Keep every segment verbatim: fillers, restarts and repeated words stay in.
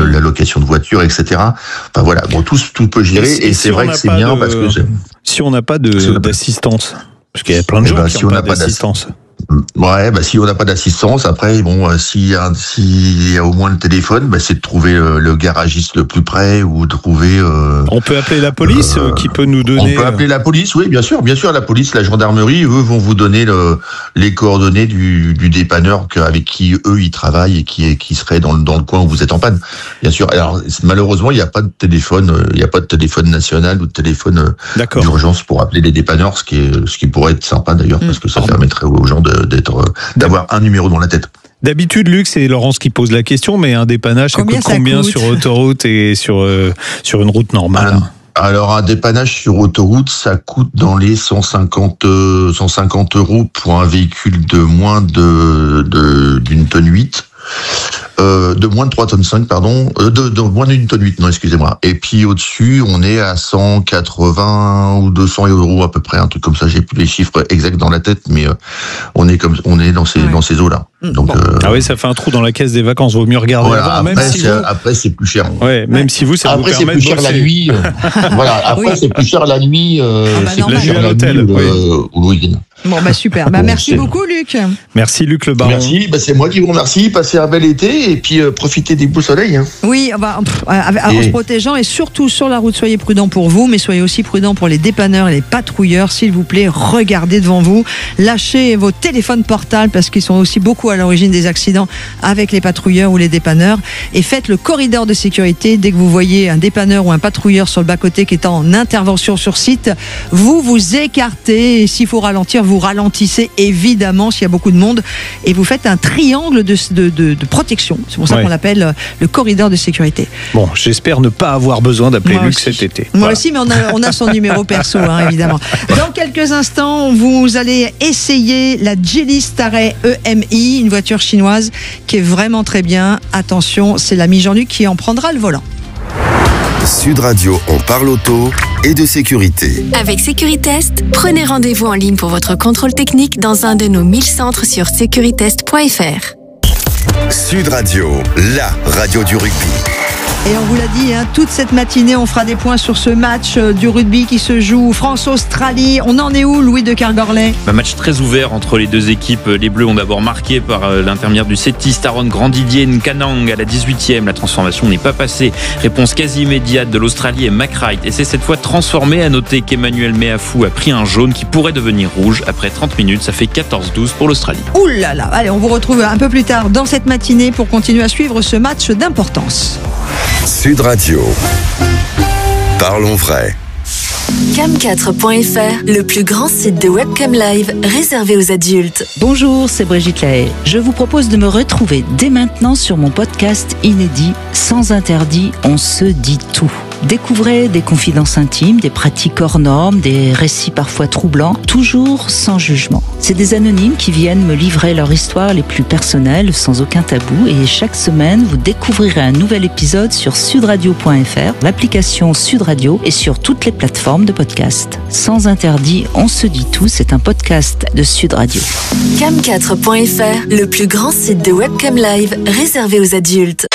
le, la location de voiture, et cetera. Enfin voilà, bon, tout, tout peut gérer, et, et c'est si vrai que c'est bien, de, parce que c'est... Si on n'a pas de, si d'assistance, parce qu'il y a plein de gens ben, qui si n'ont on pas, pas d'assistance. Ouais, bah si on n'a pas d'assistance, après bon, euh, s'il y a, s'il y a au moins le téléphone, bah, c'est de trouver euh, le garagiste le plus près ou de trouver. Euh, on peut appeler la police euh, qui peut nous donner. On peut appeler la police, oui, bien sûr, bien sûr, la police, la gendarmerie, eux vont vous donner le, les coordonnées du, du dépanneur avec qui eux ils travaillent et qui qui serait dans le dans le coin où vous êtes en panne. Bien sûr. Alors malheureusement, il n'y a pas de téléphone, il n'y a pas de téléphone national ou de téléphone D'accord. d'urgence pour appeler les dépanneurs, ce qui est ce qui pourrait être sympa d'ailleurs mmh. parce que ça oh. permettrait aux gens de d'être d'avoir un numéro dans la tête. D'habitude, Luc, c'est Laurence qui pose la question, mais un dépannage, ça combien coûte combien ça coûte sur autoroute et sur euh, sur une route normale? un, Alors, un dépannage sur autoroute, ça coûte dans les cent cinquante euros pour un véhicule de moins de, de d'une tonne huit. Euh, de moins de trois tonnes cinq, pardon, euh, de, de moins d'une tonne huit, non, excusez-moi. Et puis au-dessus, on est à cent quatre-vingts ou deux cents euros à peu près, un truc comme ça. J'ai plus les chiffres exacts dans la tête, mais euh, on est comme, on est dans ces, ouais. dans ces eaux-là. Donc, bon. euh, ah oui, ça fait un trou dans la caisse des vacances. Vaut mieux regarder voilà, avant, après, même si c'est, vous... après c'est plus cher. Ouais, même ouais. si vous, ça après, vous permet de bosser. Après, c'est plus cher la nuit. Euh, voilà. Après, oui. c'est plus cher la nuit. Euh, ah bah c'est plus cher la nuit ou le, ou le week-end. Bon, bah super. Bah, bon, merci c'est... beaucoup, Luc. Merci, Luc Le Baron. Merci. Bah, c'est moi qui vous remercie. Passez un bel été et puis euh, profitez des beaux soleils. Hein. Oui, bah, pff, en et... se protégeant et surtout sur la route, soyez prudents pour vous, mais soyez aussi prudents pour les dépanneurs et les patrouilleurs. S'il vous plaît, regardez devant vous. Lâchez vos téléphones portables parce qu'ils sont aussi beaucoup à l'origine des accidents avec les patrouilleurs ou les dépanneurs. Et faites le corridor de sécurité. Dès que vous voyez un dépanneur ou un patrouilleur sur le bas-côté qui est en intervention sur site, vous vous écartez et s'il faut ralentir, vous ralentissez évidemment s'il y a beaucoup de monde et vous faites un triangle de, de, de, de protection. C'est pour ça ouais. qu'on l'appelle le corridor de sécurité. Bon, j'espère ne pas avoir besoin d'appeler Moi Luc aussi. cet été. Moi voilà. aussi, mais on a, on a son numéro perso, hein, évidemment. Dans quelques instants, vous allez essayer la Geely Starray E M I, une voiture chinoise qui est vraiment très bien. Attention, c'est l'ami Jean-Luc qui en prendra le volant. Sud Radio, on parle auto et de sécurité. Avec Sécuritest, prenez rendez-vous en ligne pour votre contrôle technique dans un de nos mille centres sur sécuritest point f r. Sud Radio, la radio du rugby. Et on vous l'a dit, hein, toute cette matinée, on fera des points sur ce match euh, du rugby qui se joue France-Australie. On en est où, Louis de Kergorlet ? Un match très ouvert entre les deux équipes. Les Bleus ont d'abord marqué par euh, l'intermédiaire du settiste Aaron Grandidier Nkanang à la dix-huitième. La transformation n'est pas passée. Réponse quasi immédiate de l'Australie et McWright. Et c'est cette fois transformé. À noter qu'Emmanuel Meafou a pris un jaune qui pourrait devenir rouge. Après trente minutes, ça fait quatorze douze pour l'Australie. Ouh là là, allez, on vous retrouve un peu plus tard dans cette matinée pour continuer à suivre ce match d'importance. Sud Radio. Parlons vrai. cam quatre point f r, le plus grand site de webcam live réservé aux adultes. Bonjour, c'est Brigitte Lahaye. Je vous propose de me retrouver dès maintenant sur mon podcast inédit Sans interdit, on se dit tout. Découvrez des confidences intimes, des pratiques hors normes, des récits parfois troublants, toujours sans jugement. C'est des anonymes qui viennent me livrer leur histoire les plus personnelles, sans aucun tabou. Et chaque semaine, vous découvrirez un nouvel épisode sur sudradio point f r, l'application Sud Radio et sur toutes les plateformes de podcast. Sans interdit, on se dit tout, c'est un podcast de Sud Radio. cam quatre point f r, le plus grand site de webcam live réservé aux adultes.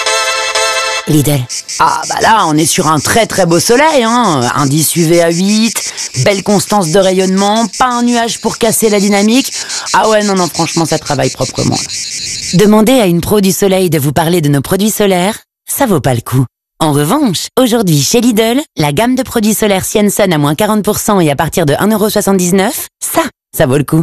Lidl. Ah bah là, on est sur un très très beau soleil, hein. Indice U V à huit, belle constance de rayonnement, pas un nuage pour casser la dynamique. Ah ouais, non, non, franchement, ça travaille proprement. Là. Demandez à une pro du soleil de vous parler de nos produits solaires, ça vaut pas le coup. En revanche, aujourd'hui chez Lidl, la gamme de produits solaires Sienson à moins quarante pour cent et à partir de un euro soixante-dix-neuf, ça, ça vaut le coup.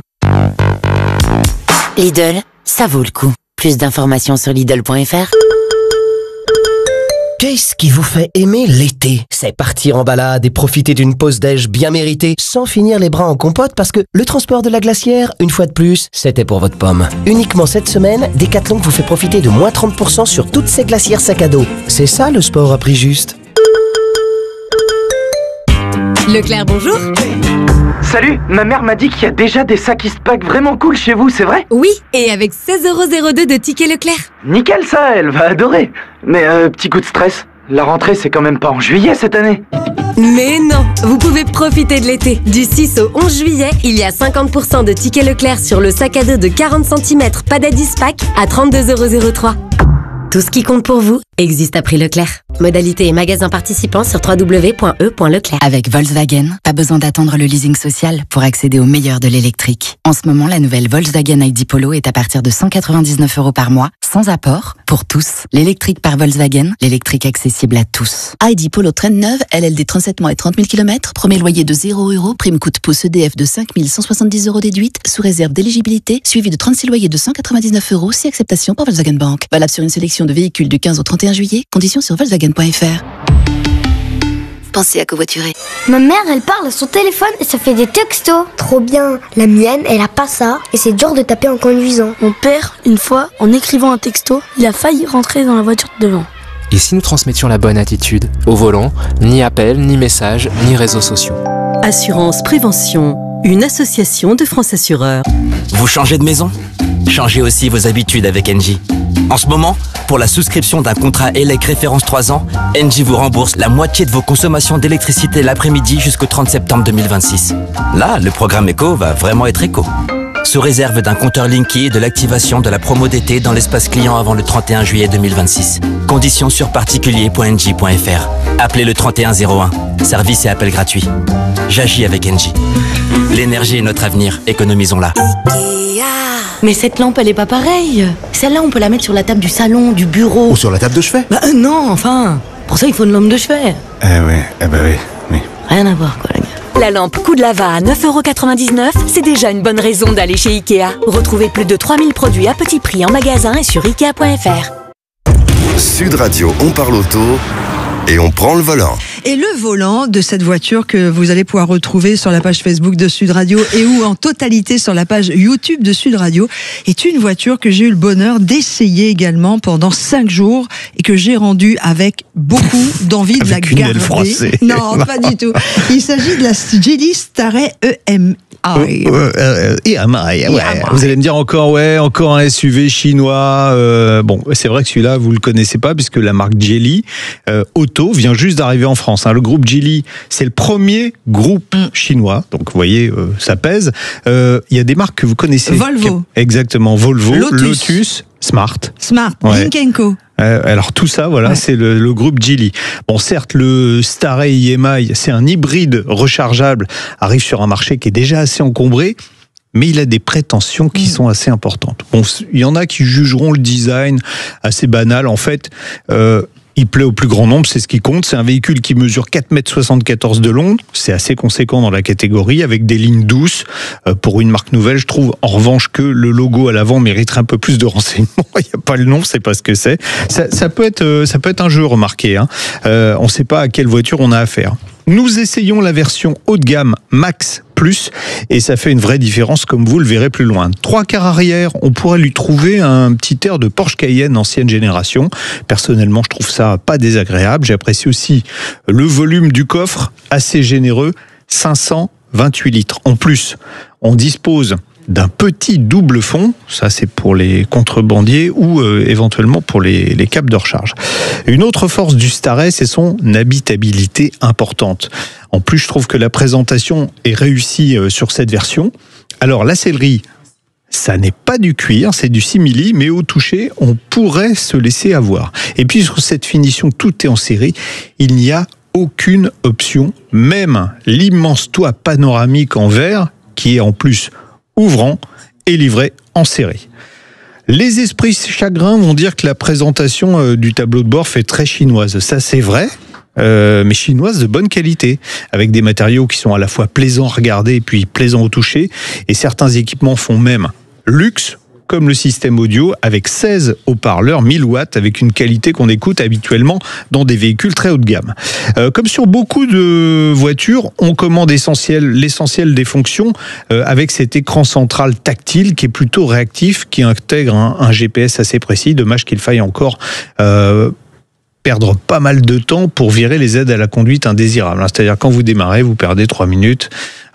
Lidl, ça vaut le coup. Plus d'informations sur lidl point f r. Qu'est-ce qui vous fait aimer l'été ? C'est partir en balade et profiter d'une pause déj bien méritée sans finir les bras en compote parce que le transport de la glacière, une fois de plus, c'était pour votre pomme. Uniquement cette semaine, Decathlon vous fait profiter de moins trente pour cent sur toutes ces glacières sac à dos. C'est ça le sport à prix juste. Leclerc, bonjour. Salut, ma mère m'a dit qu'il y a déjà des sacs Eastpak vraiment cool chez vous, c'est vrai ? Oui, et avec seize euros zéro deux de tickets Leclerc. Nickel ça, elle va adorer. Mais euh, petit coup de stress, la rentrée c'est quand même pas en juillet cette année. Mais non, vous pouvez profiter de l'été. Du six au onze juillet, il y a cinquante pour cent de tickets Leclerc sur le sac à dos de quarante centimètres Padad Eastpak à trente-deux euros zéro trois. Tout ce qui compte pour vous existe à prix Leclerc. Modalité et magasins participants sur w w w point e point leclerc. Avec Volkswagen, pas besoin d'attendre le leasing social pour accéder au meilleur de l'électrique. En ce moment, la nouvelle Volkswagen I D Polo est à partir de cent quatre-vingt-dix-neuf euros par mois, sans apport, pour tous. L'électrique par Volkswagen, l'électrique accessible à tous. I D Polo Trend neuve, L L D trente-sept mois et trente mille kilomètres, premier loyer de zéro euros, prime coût pouce E D F de cinq mille cent soixante-dix euros déduite, sous réserve d'éligibilité, suivi de trente-six loyers de cent quatre-vingt-dix-neuf euros, si acceptation par Volkswagen Bank. Valable sur une sélection de véhicules du quinze au trente et un juillet, conditions sur volkswagen point f r. Pensez à covoiturer. Ma mère, elle parle à son téléphone et ça fait des textos. Trop bien. La mienne, elle a pas ça et c'est dur de taper en conduisant. Mon père, une fois, en écrivant un texto, il a failli rentrer dans la voiture de devant. Et si nous transmettions la bonne attitude? Au volant, ni appel, ni message, ni réseaux sociaux. Assurance Prévention, une association de France Assureurs. Vous changez de maison? Changez aussi vos habitudes avec Engie. En ce moment, pour la souscription d'un contrat E L E C référence trois ans, Engie vous rembourse la moitié de vos consommations d'électricité l'après-midi jusqu'au trente septembre deux mille vingt-six. Là, le programme éco va vraiment être éco. Sous réserve d'un compteur Linky et de l'activation de la promo d'été dans l'espace client avant le trente et un juillet deux mille vingt-six. Conditions sur particulier point engie point f r. Appelez le trente et un zéro un. Service et appel gratuit. J'agis avec Engie. L'énergie est notre avenir, économisons-la. Mais cette lampe, elle est pas pareille. Celle-là, on peut la mettre sur la table du salon, du bureau. Ou sur la table de chevet. Bah euh, non, enfin. Pour ça, il faut une lampe de chevet. Eh ouais, eh bah oui, oui. Rien à voir, quoi, la gars. La lampe coup de lava à neuf euros quatre-vingt-dix-neuf, c'est déjà une bonne raison d'aller chez Ikea. Retrouvez plus de trois mille produits à petit prix en magasin et sur ikea point f r. Sud Radio, on parle auto et on prend le volant. Et le volant de cette voiture que vous allez pouvoir retrouver sur la page Facebook de Sud Radio et ou en totalité sur la page YouTube de Sud Radio est une voiture que j'ai eu le bonheur d'essayer également pendant cinq jours et que j'ai rendue avec beaucoup d'envie de la garder. Non, pas du tout. Il s'agit de la Geely Starray E M I. Euh, euh, E M I, ouais. Vous allez me dire encore, ouais, encore un S U V chinois. Euh, bon, c'est vrai que celui-là, vous le connaissez pas puisque la marque Geely euh, Auto vient juste d'arriver en France. Le groupe Geely, c'est le premier groupe mm. chinois, donc vous voyez, euh, ça pèse. Il euh, y a des marques que vous connaissez. Volvo. Exactement, Volvo, Lotus, Lotus Smart. Smart, ouais. Lynk and Co. Euh, alors tout ça, voilà, ouais. c'est le, le groupe Geely. Bon, certes, le Starray E M I, c'est un hybride rechargeable, arrive sur un marché qui est déjà assez encombré, mais il a des prétentions qui mmh. sont assez importantes. Bon, il y en a qui jugeront le design assez banal. En fait, euh, il plaît au plus grand nombre, c'est ce qui compte. C'est un véhicule qui mesure quatre mètres soixante-quatorze de long. C'est assez conséquent dans la catégorie, avec des lignes douces. Euh, pour une marque nouvelle, je trouve en revanche que le logo à l'avant mériterait un peu plus de renseignements. Il n'y a pas le nom, c'est pas ce que c'est. Ça, ça peut être, euh, ça peut être un jeu, remarqué. Hein. Euh, on ne sait pas à quelle voiture on a affaire. Nous essayons la version haut de gamme Max Plus et ça fait une vraie différence comme vous le verrez plus loin. Trois quarts arrière, on pourrait lui trouver un petit air de Porsche Cayenne ancienne génération. Personnellement, je trouve ça pas désagréable. J'apprécie aussi le volume du coffre, assez généreux, cinq cent vingt-huit litres. En plus, on dispose d'un petit double fond, ça c'est pour les contrebandiers ou euh, éventuellement pour les, les câbles de recharge. Une autre force du Starray, c'est son habitabilité importante. En plus, je trouve que la présentation est réussie euh, sur cette version. Alors la sellerie, ça n'est pas du cuir, c'est du simili, mais au toucher, on pourrait se laisser avoir. Et puis sur cette finition, tout est en série, il n'y a aucune option, même l'immense toit panoramique en verre, qui est en plus ouvrant et livré en série. Les esprits chagrins vont dire que la présentation euh, du tableau de bord fait très chinoise. Ça, c'est vrai, euh, mais chinoise de bonne qualité, avec des matériaux qui sont à la fois plaisants à regarder et puis plaisants au toucher. Et certains équipements font même luxe, comme le système audio, avec seize haut-parleurs, mille watts, avec une qualité qu'on écoute habituellement dans des véhicules très haut de gamme. Euh, comme sur beaucoup de voitures, on commande essentiel, l'essentiel des fonctions euh, avec cet écran central tactile qui est plutôt réactif, qui intègre un, un G P S assez précis. Dommage qu'il faille encore euh, perdre pas mal de temps pour virer les aides à la conduite indésirables. C'est-à-dire quand vous démarrez, vous perdez trois minutes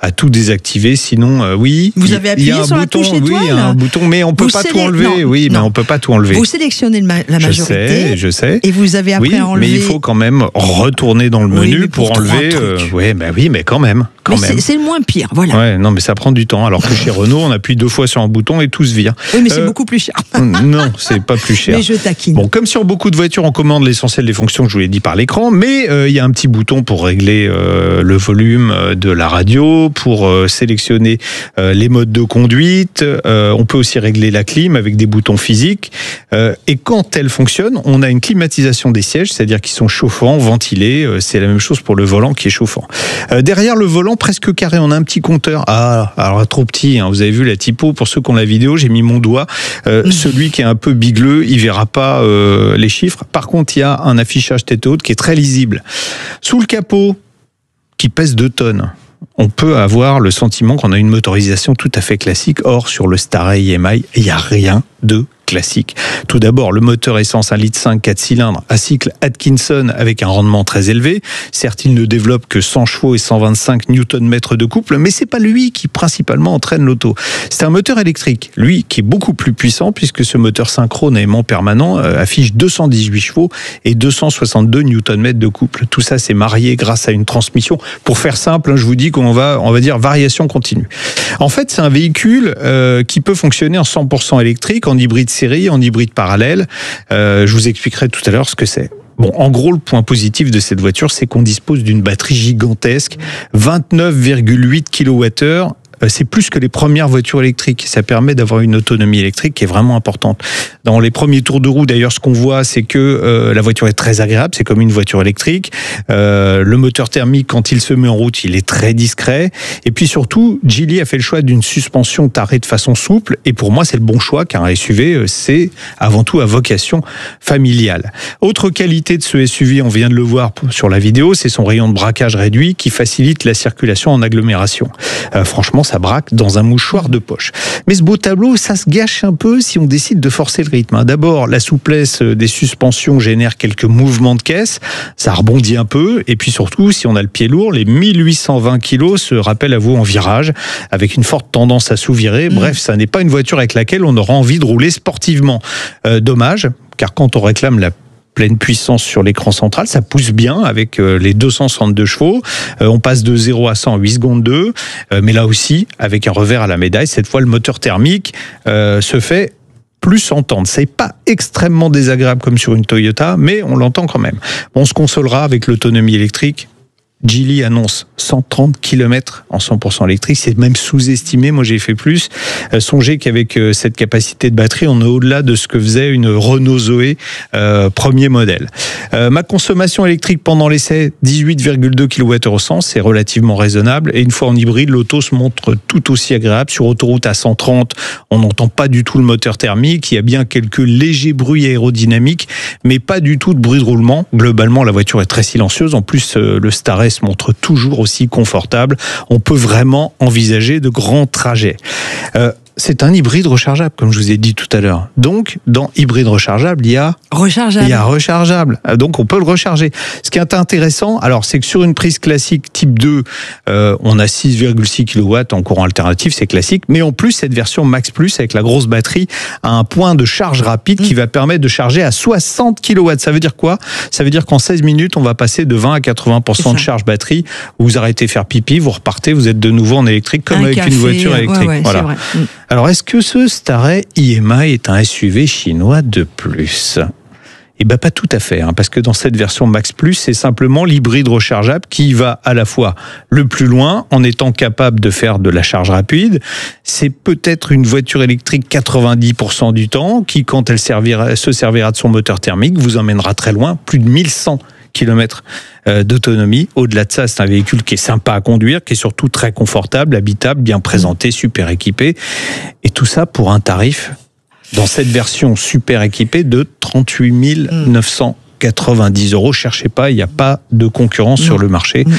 à tout désactiver. Sinon, euh, oui. Vous avez appuyé il y a un sur bouton, la touche étoile. Oui, il y a un bouton, mais on peut Vous pas sélec- tout enlever. non, oui, non. mais on peut pas tout enlever. Vous sélectionnez le ma- la je majorité. sais, je sais. Et vous avez après oui, à enlever. mais il faut quand même retourner dans le Oui, menu mais pour pour, trois enlever. trucs. Euh, ouais, bah oui, mais quand même. Quand Mais même. c'est, c'est le moins pire, voilà. Ouais, non, mais ça prend du temps. Alors que chez Renault, on appuie deux fois sur un bouton et tout se vire. Oui, mais c'est Euh, beaucoup plus cher. Non, c'est pas plus cher. Mais je taquine. Bon, comme sur beaucoup de voitures, on commande l'essentiel des fonctions que je vous l'ai dit par l'écran, mais euh, il y a un petit bouton pour régler euh, le volume de la radio, pour euh, sélectionner euh, les modes de conduite. Euh, on peut aussi régler la clim avec des boutons physiques. Euh, et quand elle fonctionne, on a une climatisation des sièges, c'est-à-dire qu'ils sont chauffants, ventilés. Euh, c'est la même chose pour le volant qui est chauffant. Euh, derrière le volant, presque carré, on a un petit compteur. Ah, alors trop petit, hein, vous avez vu la typo. Pour ceux qui ont la vidéo, j'ai mis mon doigt. Euh, mmh. Celui qui est un peu bigleux, il verra pas euh, les chiffres. Par contre, il y a un affichage tête haute qui est très lisible. Sous le capot, qui pèse deux tonnes, on peut avoir le sentiment qu'on a une motorisation tout à fait classique. Or, sur le Staray I M I, il n'y a rien de classique. Tout d'abord, le moteur essence un litre cinq, quatre cylindres à cycle Atkinson avec un rendement très élevé. Certes, il ne développe que cent chevaux et cent vingt-cinq newton-mètres de couple, mais c'est pas lui qui principalement entraîne l'auto. C'est un moteur électrique, lui, qui est beaucoup plus puissant puisque ce moteur synchrone à aimant permanent euh, affiche deux cent dix-huit chevaux et deux cent soixante-deux newton-mètres de couple. Tout ça, c'est marié grâce à une transmission. Pour faire simple, je vous dis qu'on va, on va dire variation continue. En fait, c'est un véhicule euh, qui peut fonctionner en cent pour cent électrique, en hybride série, en hybride parallèle. Euh, je vous expliquerai tout à l'heure ce que c'est. Bon, en gros, le point positif de cette voiture, c'est qu'on dispose d'une batterie gigantesque, vingt-neuf virgule huit kilowattheures. C'est plus que les premières voitures électriques. Ça permet d'avoir une autonomie électrique qui est vraiment importante. Dans les premiers tours de roue, d'ailleurs, ce qu'on voit, c'est que euh, la voiture est très agréable. C'est comme une voiture électrique. Euh, le moteur thermique, quand il se met en route, il est très discret. Et puis surtout, Geely a fait le choix d'une suspension tarée de façon souple. Et pour moi, c'est le bon choix, car un S U V, c'est avant tout à vocation familiale. Autre qualité de ce S U V, on vient de le voir sur la vidéo, c'est son rayon de braquage réduit qui facilite la circulation en agglomération. Euh, franchement, ça braque dans un mouchoir de poche. Mais ce beau tableau, ça se gâche un peu si on décide de forcer le rythme. D'abord, la souplesse des suspensions génère quelques mouvements de caisse, ça rebondit un peu, et puis surtout, si on a le pied lourd, les mille huit cent vingt kilos se rappellent à vous en virage, avec une forte tendance à sous-virer. Mmh. Bref, ça n'est pas une voiture avec laquelle on aura envie de rouler sportivement. Euh, dommage, car quand on réclame la pleine puissance sur l'écran central, ça pousse bien avec les deux cent soixante-deux chevaux. Euh, on passe de zéro à cent en huit secondes deux, euh, mais là aussi, avec un revers à la médaille, cette fois le moteur thermique euh, se fait plus entendre. C'est pas extrêmement désagréable comme sur une Toyota, mais on l'entend quand même. On se consolera avec l'autonomie électrique. Geely annonce cent trente kilomètres en cent pour cent électrique, c'est même sous-estimé, moi j'ai fait plus. Euh, songez qu'avec euh, cette capacité de batterie, on est au-delà de ce que faisait une Renault Zoé euh, premier modèle. Euh, ma consommation électrique pendant l'essai, dix-huit virgule deux kilowattheures au cent, c'est relativement raisonnable. Et une fois en hybride, l'auto se montre tout aussi agréable. Sur autoroute à cent trente, on n'entend pas du tout le moteur thermique, il y a bien quelques légers bruits aérodynamiques, mais pas du tout de bruit de roulement. Globalement, la voiture est très silencieuse. En plus, euh, le Staray se montre toujours aussi confortable. On peut vraiment envisager de grands trajets. Euh, c'est un hybride rechargeable, comme je vous ai dit tout à l'heure. Donc, dans hybride rechargeable, il y a rechargeable. Il y a rechargeable. Donc, on peut le recharger. Ce qui est intéressant, alors, c'est que sur une prise classique type deux, euh, on a six virgule six kilowatts en courant alternatif, c'est classique. Mais en plus, cette version Max Plus, avec la grosse batterie, a un point de charge rapide mmh. qui va permettre de charger à soixante kilowatts. Ça veut dire quoi? Ça veut dire qu'en seize minutes, on va passer de vingt à quatre-vingts pour cent de charge batterie. Vous arrêtez faire pipi, vous repartez, vous êtes de nouveau en électrique, comme un avec café, une voiture électrique. Ouais, ouais, voilà. Mmh. Alors, est-ce que ce Staray I M I est un S U V chinois de plus? Eh bien, pas tout à fait, hein, parce que dans cette version Max Plus, c'est simplement l'hybride rechargeable qui va à la fois le plus loin en étant capable de faire de la charge rapide. C'est peut-être une voiture électrique quatre-vingt-dix pour cent du temps qui, quand elle servira, se servira de son moteur thermique, vous emmènera très loin, plus de mille cent kilomètres d'autonomie. Au-delà de ça, c'est un véhicule qui est sympa à conduire, qui est surtout très confortable, habitable, bien présenté, super équipé. Et tout ça pour un tarif, dans cette version super équipée, de trente-huit mille neuf cent quatre-vingt-dix euros. Cherchez pas, il n'y a pas de concurrence non. sur le marché.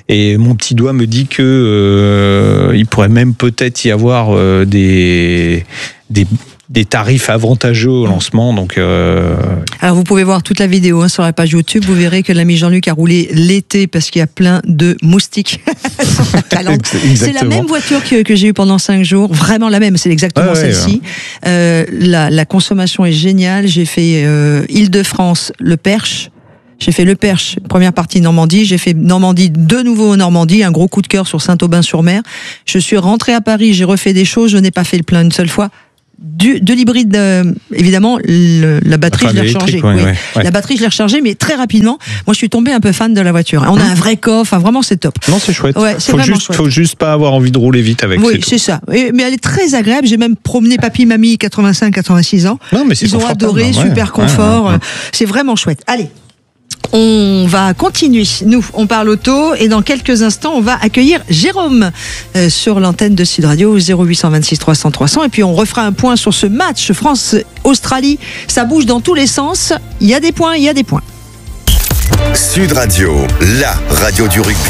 Et mon petit doigt me dit que euh, il pourrait même peut-être y avoir euh, des, des des tarifs avantageux au lancement. Donc, euh... Alors vous pouvez voir toute la vidéo hein, sur la page YouTube. Vous verrez que l'ami Jean-Luc a roulé l'été parce qu'il y a plein de moustiques sur la calandre. C'est la même voiture que, que j'ai eue pendant cinq jours. Vraiment la même. C'est exactement ah, celle-ci. Ouais, ouais. Euh, la, la consommation est géniale. J'ai fait euh, Île-de-France, le Perche. J'ai fait le Perche, première partie Normandie. J'ai fait Normandie de nouveau Normandie. Un gros coup de cœur sur Saint-Aubin-sur-Mer. Je suis rentré à Paris. J'ai refait des choses. Je n'ai pas fait le plein une seule fois. Du, de l'hybride, euh, évidemment, le, la batterie, enfin, je l'ai rechargée. Ouais, oui. ouais, ouais. La batterie, je l'ai rechargée, mais très rapidement. Moi, je suis tombée un peu fan de la voiture. On a un vrai coffre, enfin, vraiment, c'est top. Non, c'est chouette. Ouais, c'est faut, vraiment juste, chouette. faut juste pas avoir envie de rouler vite avec. Oui, c'est ça. Et, mais elle est très agréable. J'ai même promené papy, mamie, quatre-vingt-cinq, quatre-vingt-six ans. Non, mais c'est Ils ont adoré, ouais, super confort. Ouais, ouais, ouais. C'est vraiment chouette. Allez. On va continuer. Nous, on parle auto et dans quelques instants, on va accueillir Jérôme euh, sur l'antenne de Sud Radio zéro huit deux six trois cents trois cents et puis on refera un point sur ce match France-Australie. Ça bouge dans tous les sens. Il y a des points, il y a des points. Sud Radio, la radio du rugby.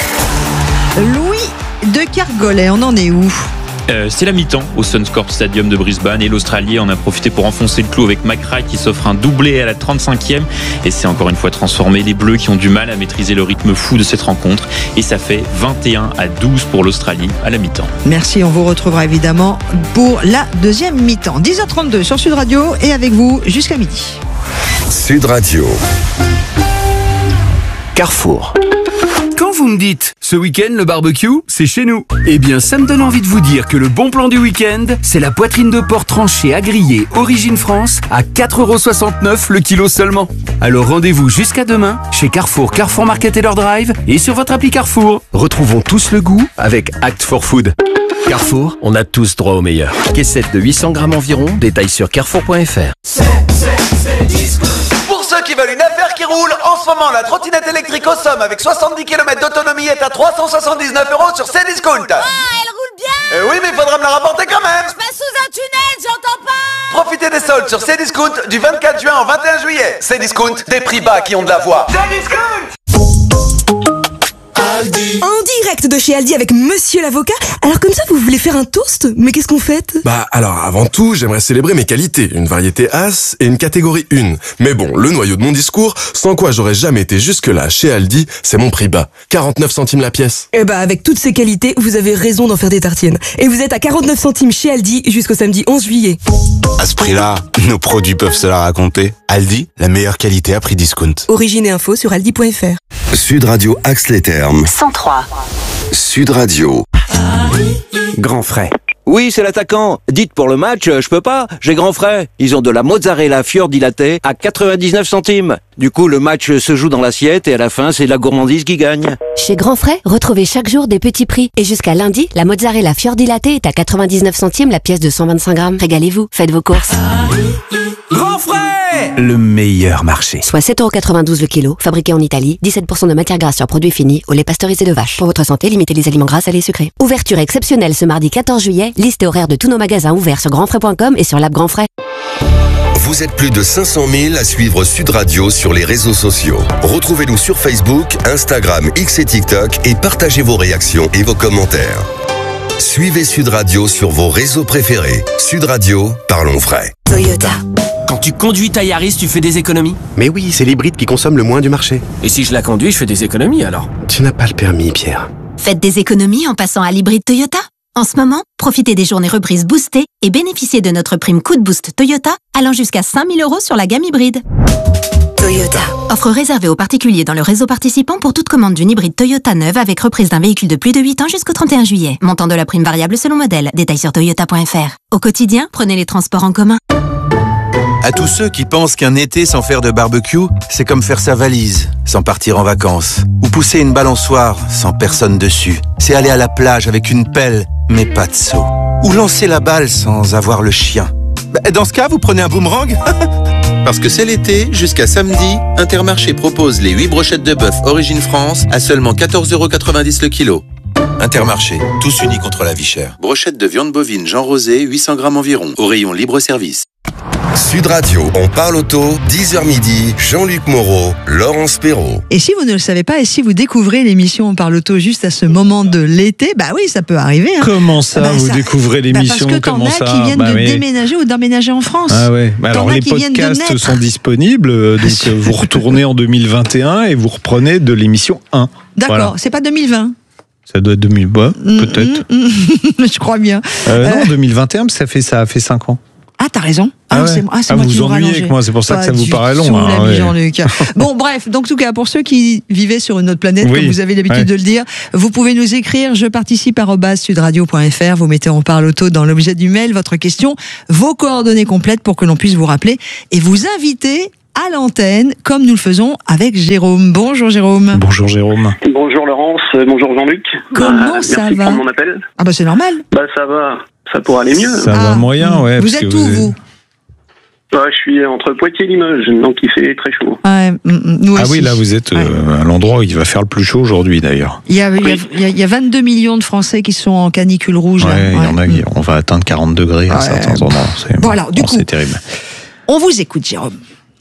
Louis de Kergolais, on en est où ? Euh, c'est la mi-temps au Suncorp Stadium de Brisbane et l'Australie en a profité pour enfoncer le clou avec McRae qui s'offre un doublé à la trente-cinquième et c'est encore une fois transformé. Les Bleus qui ont du mal à maîtriser le rythme fou de cette rencontre et ça fait vingt et un à douze pour l'Australie à la mi-temps. Merci, on vous retrouvera évidemment pour la deuxième mi-temps. dix heures trente-deux sur Sud Radio et avec vous jusqu'à midi. Sud Radio. Carrefour. Quand vous me dites « ce week-end, le barbecue, c'est chez nous », eh bien, ça me donne envie de vous dire que le bon plan du week-end, c'est la poitrine de porc tranchée à griller Origine France à quatre euros soixante-neuf le kilo seulement. Alors rendez-vous jusqu'à demain chez Carrefour, Carrefour Market et leur drive et sur votre appli Carrefour. Retrouvons tous le goût avec Act for Food. Carrefour, on a tous droit au meilleur. Caissette de huit cents grammes environ, détail sur carrefour point f r. C'est, c'est, c'est disco. Pour ceux qui veulent une affaire qui roule, en ce moment, la trottinette électrique au Somme avec soixante-dix kilomètres d'autonomie est à trois cent soixante-dix-neuf euros sur Cdiscount. Ah, elle roule bien. Euh, oui, mais il faudra me la rapporter quand même. Je passe sous un tunnel, j'entends pas. Profitez des soldes sur Cdiscount du vingt-quatre juin au vingt et un juillet. Cdiscount, des prix bas qui ont de la voix. Cdiscount. Aldi. En direct de chez Aldi avec Monsieur l'avocat. Alors comme ça, vous voulez faire un toast? Mais qu'est-ce qu'on fait? Bah alors avant tout, j'aimerais célébrer mes qualités. Une variété As et une catégorie un. Mais bon, le noyau de mon discours, sans quoi j'aurais jamais été jusque-là chez Aldi, c'est mon prix bas. quarante-neuf centimes la pièce. Eh bah avec toutes ces qualités, vous avez raison d'en faire des tartines. Et vous êtes à quarante-neuf centimes chez Aldi jusqu'au samedi onze juillet. À ce prix-là, nos produits peuvent se la raconter. Aldi, la meilleure qualité à prix discount. Origine et info sur aldi point f r. Sud Radio axe les Thermes. cent trois. Sud Radio. Grand frais. Oui, c'est l'attaquant. Dites pour le match, je peux pas, j'ai grand frais. Ils ont de la mozzarella fior dilatée à quatre-vingt-dix-neuf centimes. Du coup, le match se joue dans l'assiette et à la fin, c'est la gourmandise qui gagne. Chez Grand Frais, retrouvez chaque jour des petits prix. Et jusqu'à lundi, la mozzarella fior dilatée est à quatre-vingt-dix-neuf centimes la pièce de cent vingt-cinq grammes. Régalez-vous, faites vos courses. Grand frais! Le meilleur marché. Soit sept euros quatre-vingt-douze le kilo, fabriqué en Italie, dix-sept pour cent de matière grasse sur produits finis, au lait pasteurisé de vache. Pour votre santé, limitez les aliments gras, salés et sucrés. Ouverture exceptionnelle ce mardi quatorze juillet. Liste et horaire de tous nos magasins ouverts sur grand frais point com et sur l'app Grand Frais. Vous êtes plus de cinq cent mille à suivre Sud Radio sur les réseaux sociaux. Retrouvez-nous sur Facebook, Instagram, X et TikTok et partagez vos réactions et vos commentaires. Suivez Sud Radio sur vos réseaux préférés. Sud Radio, parlons vrai. Toyota. Quand tu conduis ta Yaris, tu fais des économies? Mais oui, c'est l'hybride qui consomme le moins du marché. Et si je la conduis, je fais des économies alors? Tu n'as pas le permis, Pierre. Faites des économies en passant à l'hybride Toyota. En ce moment, profitez des journées reprises boostées et bénéficiez de notre prime coup de boost Toyota allant jusqu'à cinq mille euros sur la gamme hybride. Toyota. Offre réservée aux particuliers dans le réseau participant pour toute commande d'une hybride Toyota neuve avec reprise d'un véhicule de plus de huit ans jusqu'au trente et un juillet. Montant de la prime variable selon modèle. Détail sur toyota point f r. Au quotidien, prenez les transports en commun. À tous ceux qui pensent qu'un été sans faire de barbecue, c'est comme faire sa valise sans partir en vacances. Ou pousser une balançoire sans personne dessus. C'est aller à la plage avec une pelle, mais pas de seau. Ou lancer la balle sans avoir le chien. Dans ce cas, vous prenez un boomerang. Parce que c'est l'été, jusqu'à samedi, Intermarché propose les huit brochettes de bœuf Origine France à seulement quatorze euros quatre-vingt-dix le kilo. Intermarché, tous unis contre la vie chère. Brochette de viande bovine Jean Rosé, huit cents grammes environ, au rayon libre-service. Sud Radio, on parle auto, dix heures midi, Jean-Luc Moreau, Laurence Perrault. Et si vous ne le savez pas, et si vous découvrez l'émission On parle auto juste à ce moment de l'été, bah oui, ça peut arriver. Hein. Comment ça, bah, vous ça... découvrez l'émission? bah Parce que t'en Comment as ça qui viennent bah de mais... déménager ou d'emménager en France. Ah ouais. Bah alors les podcasts sont disponibles, donc vous retournez en deux mille vingt et un et vous reprenez de l'émission un. D'accord, voilà. C'est pas deux mille vingt. Ça doit être deux mille vingt, peut-être. Mmh, mmh, je crois bien. Euh, non, euh... deux mille vingt et un, ça fait ça a fait cinq ans. Ah, t'as raison. Ah, ah, ouais. c'est, ah, c'est ah moi vous qui vous ennuyez avec moi, c'est pour ça pas que ça vous paraît long. Tout, hein, l'ami ouais. Jean-Luc. Bon, bref, donc en tout cas, pour ceux qui vivaient sur une autre planète, oui, comme vous avez l'habitude ouais. de le dire, vous pouvez nous écrire je participe arobase sudradio point f r. Vous mettez On parle auto dans l'objet du mail, votre question, vos coordonnées complètes pour que l'on puisse vous rappeler et vous inviter à l'antenne, comme nous le faisons avec Jérôme. Bonjour Jérôme. Bonjour Jérôme. Bonjour Laurence, bonjour Jean-Luc. Comment bah, ça merci va? Pour mon appel. Ah bah c'est normal. Bah ça va, ça pourrait aller mieux. Ça ah, va moyen, ouais. Vous êtes où vous, vous bah, je suis entre Poitiers et Limoges, donc il fait très chaud. Ouais, nous aussi. Ah oui, là vous êtes ouais. euh, à l'endroit où il va faire le plus chaud aujourd'hui d'ailleurs. Il y a, oui. il y a, il y a vingt-deux millions de Français qui sont en canicule rouge. Ouais, là. Il y en a, ouais. on va atteindre quarante degrés à ouais. certains endroits. C'est, voilà, du bon, coup, c'est terrible. On vous écoute Jérôme.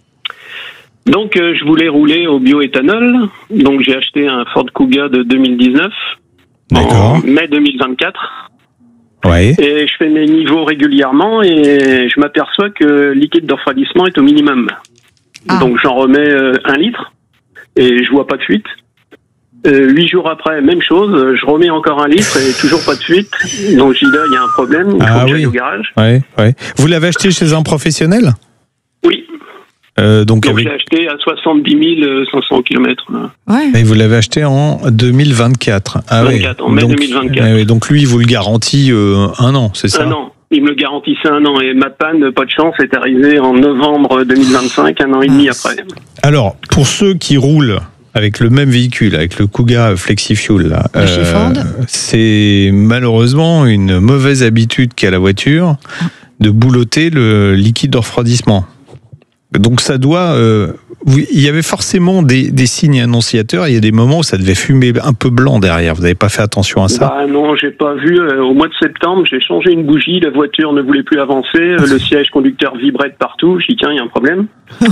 Donc euh, je voulais rouler au bioéthanol, donc j'ai acheté un Ford Kuga de deux mille dix-neuf, D'accord. en mai deux mille vingt-quatre. Ouais. Et je fais mes niveaux régulièrement et je m'aperçois que le liquide de refroidissement est au minimum. Ah. Donc j'en remets euh, un litre et je vois pas de fuite. Euh, huit jours après, même chose, je remets encore un litre et toujours pas de fuite. Donc je dis là, il y a un problème, il faut ah, que oui. j'aille au garage. Ouais, ouais. Vous l'avez acheté chez un professionnel ? Oui. Euh, donc donc avec... j'ai acheté à soixante-dix mille cinq cents kilomètres. Ouais. Et vous l'avez acheté en deux mille vingt-quatre. Ah vingt-quatre, ouais. en mai donc, deux mille vingt-quatre. Ouais, donc lui, il vous le garantit euh, un an, c'est ça ? Un an. Il me le garantissait un an. Et ma panne, pas de chance, est arrivée en novembre deux mille vingt-cinq, un an et demi après. Alors, pour ceux qui roulent avec le même véhicule, avec le Kuga FlexiFuel, là, euh, c'est malheureusement une mauvaise habitude qu'a la voiture de boulotter le liquide de refroidissement. Donc ça doit... Euh, il y avait forcément des, des signes annonciateurs, il y a des moments où ça devait fumer un peu blanc derrière, vous n'avez pas fait attention à ça ? Bah non, j'ai pas vu. Au mois de septembre, j'ai changé une bougie, la voiture ne voulait plus avancer, le siège conducteur vibrait de partout, j'ai dit tiens, il y a un problème.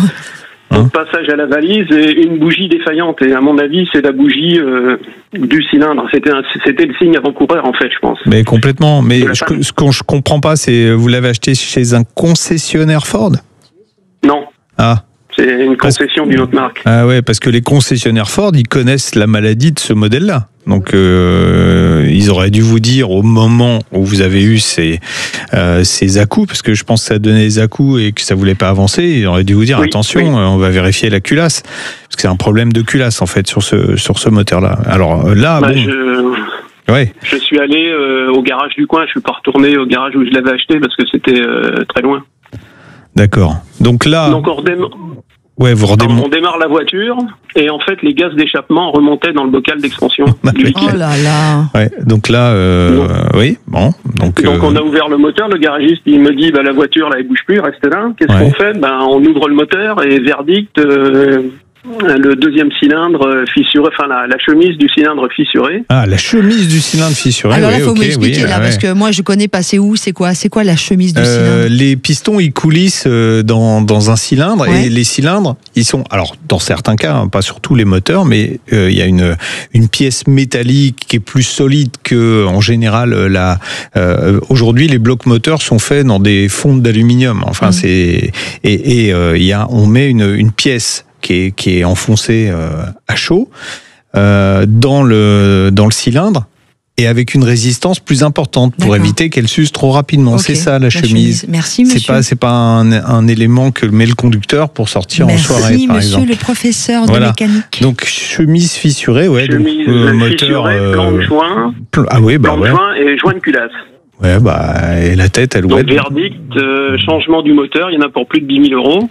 Donc passage à la valise et une bougie défaillante, et à mon avis c'est la bougie euh, du cylindre, c'était, un, c'était le signe avant-coureur en fait je pense. Mais complètement, mais je, ce que je comprends pas c'est, vous l'avez acheté chez un concessionnaire Ford ? Non. Ah. C'est une concession d'une autre marque. Ah ouais, parce que les concessionnaires Ford, ils connaissent la maladie de ce modèle-là. Donc, euh, ils auraient dû vous dire au moment où vous avez eu ces, euh, ces à-coups, parce que je pense que ça a donné des à-coups et que ça voulait pas avancer, ils auraient dû vous dire, oui, attention, oui. on va vérifier la culasse. Parce que c'est un problème de culasse, en fait, sur ce, sur ce moteur-là. Alors là, bah, bon... Je... Ouais. Je suis allé euh, au garage du coin, je suis pas retourné au garage où je l'avais acheté parce que c'était euh, très loin. D'accord. Donc là... Donc on redémarre... Ouais, vous redémarrez. On démarre la voiture et en fait les gaz d'échappement remontaient dans le bocal d'expansion du liquide. Oh là là. Ouais, donc là, euh, donc, oui, bon. Donc, donc euh... on a ouvert le moteur, le garagiste il me dit bah la voiture là elle bouge plus, reste là. Qu'est-ce ouais. qu'on fait ? Ben on ouvre le moteur et verdict, euh, le deuxième cylindre fissuré, enfin la, la chemise du cylindre fissurée. Ah, la chemise du cylindre fissurée. Alors là, il faut okay, m'expliquer oui, là, ouais. parce que moi je connais pas. C'est où, c'est quoi, c'est quoi la chemise du euh, cylindre ? Les pistons ils coulissent dans dans un cylindre ouais. et les cylindres ils sont alors dans certains cas, hein, pas sur tous les moteurs, mais il euh, y a une une pièce métallique qui est plus solide que en général la. Euh, aujourd'hui, les blocs moteurs sont faits dans des fontes d'aluminium. Enfin, mmh. c'est et et il euh, y a on met une une pièce qui est, qui est enfoncé euh, à chaud euh, dans le dans le cylindre et avec une résistance plus importante pour D'accord. éviter qu'elle s'use trop rapidement. Okay. C'est ça la, la chemise. chemise. Merci monsieur. C'est pas c'est pas un, un élément que met le conducteur pour sortir Merci, en soirée par monsieur exemple. Le professeur de voilà. mécanique. Donc chemise fissurée, ouais. Chemise donc, euh, moteur. Euh, plan de joint. Pl- ah oui bah plan ouais. de joint et joint de culasse. Ouais bah et la tête elle Donc ouais. verdict, euh, changement du moteur, il y en a pour plus de dix mille euros.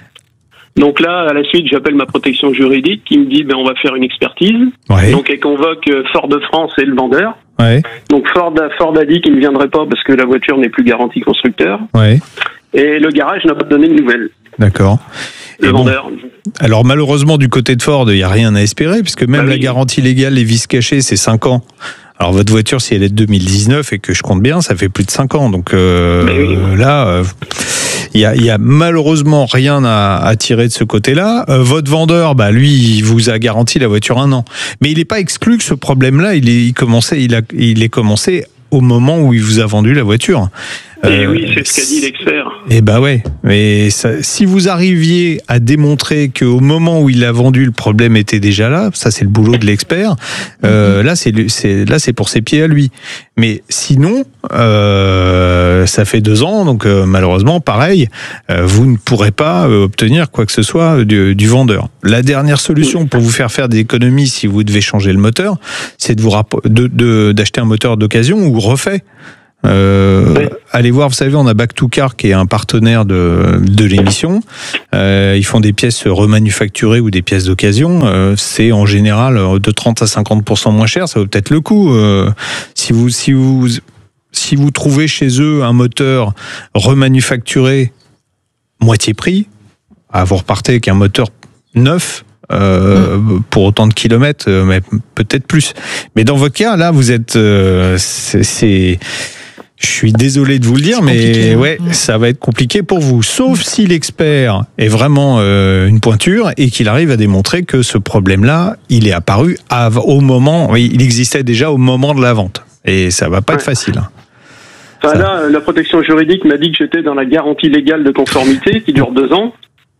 Donc là, à la suite, j'appelle ma protection juridique qui me dit ben on va faire une expertise. Ouais. Donc elle convoque Ford de France et le vendeur. Ouais. Donc Ford a, Ford a dit qu'il ne viendrait pas parce que la voiture n'est plus garantie constructeur. Ouais. Et le garage n'a pas donné de nouvelles. D'accord. Le et vendeur. Bon, alors malheureusement du côté de Ford, il n'y a rien à espérer puisque même bah oui. la garantie légale, les vis cachées, c'est cinq ans. Alors votre voiture, si elle est de deux mille dix-neuf et que je compte bien, ça fait plus de cinq ans. Donc euh, oui. là, Il y a, il y a malheureusement rien à, à tirer de ce côté-là. Euh, votre vendeur, bah lui, il vous a garanti la voiture un an. Mais il n'est pas exclu que ce problème-là, il est, il commençait, il a, il est commencé au moment où il vous a vendu la voiture. Et euh, oui, c'est ce qu'a dit l'expert. Eh ben ouais, mais ça, si vous arriviez à démontrer qu'au moment où il a vendu, le problème était déjà là, ça c'est le boulot de l'expert. Euh, là, c'est, c'est là, c'est pour ses pieds à lui. Mais sinon, euh, ça fait deux ans, donc euh, malheureusement, pareil, euh, vous ne pourrez pas euh, obtenir quoi que ce soit du, du vendeur. La dernière solution pour vous faire faire des économies, si vous devez changer le moteur, c'est de vous rapp- de, de, d'acheter un moteur d'occasion ou refait. Euh, oui. Allez voir, vous savez, on a Back to Car qui est un partenaire de, de l'émission. Euh, ils font des pièces remanufacturées ou des pièces d'occasion. Euh, c'est en général de trente à cinquante pour cent moins cher. Ça vaut peut-être le coup. Euh, si vous, si vous, si vous trouvez chez eux un moteur remanufacturé moitié prix, à vous repartez avec un moteur neuf. Euh, mmh. Pour autant de kilomètres, mais peut-être plus. Mais dans votre cas, là, vous êtes, euh, c'est, c'est je suis désolé de vous le dire, c'est mais ouais, mmh. ça va être compliqué pour vous. Sauf mmh. si l'expert est vraiment euh, une pointure et qu'il arrive à démontrer que ce problème-là, il est apparu à, au moment, oui, il existait déjà au moment de la vente. Et ça va pas ouais. être facile. Enfin, là, la protection juridique m'a dit que j'étais dans la garantie légale de conformité qui dure deux ans.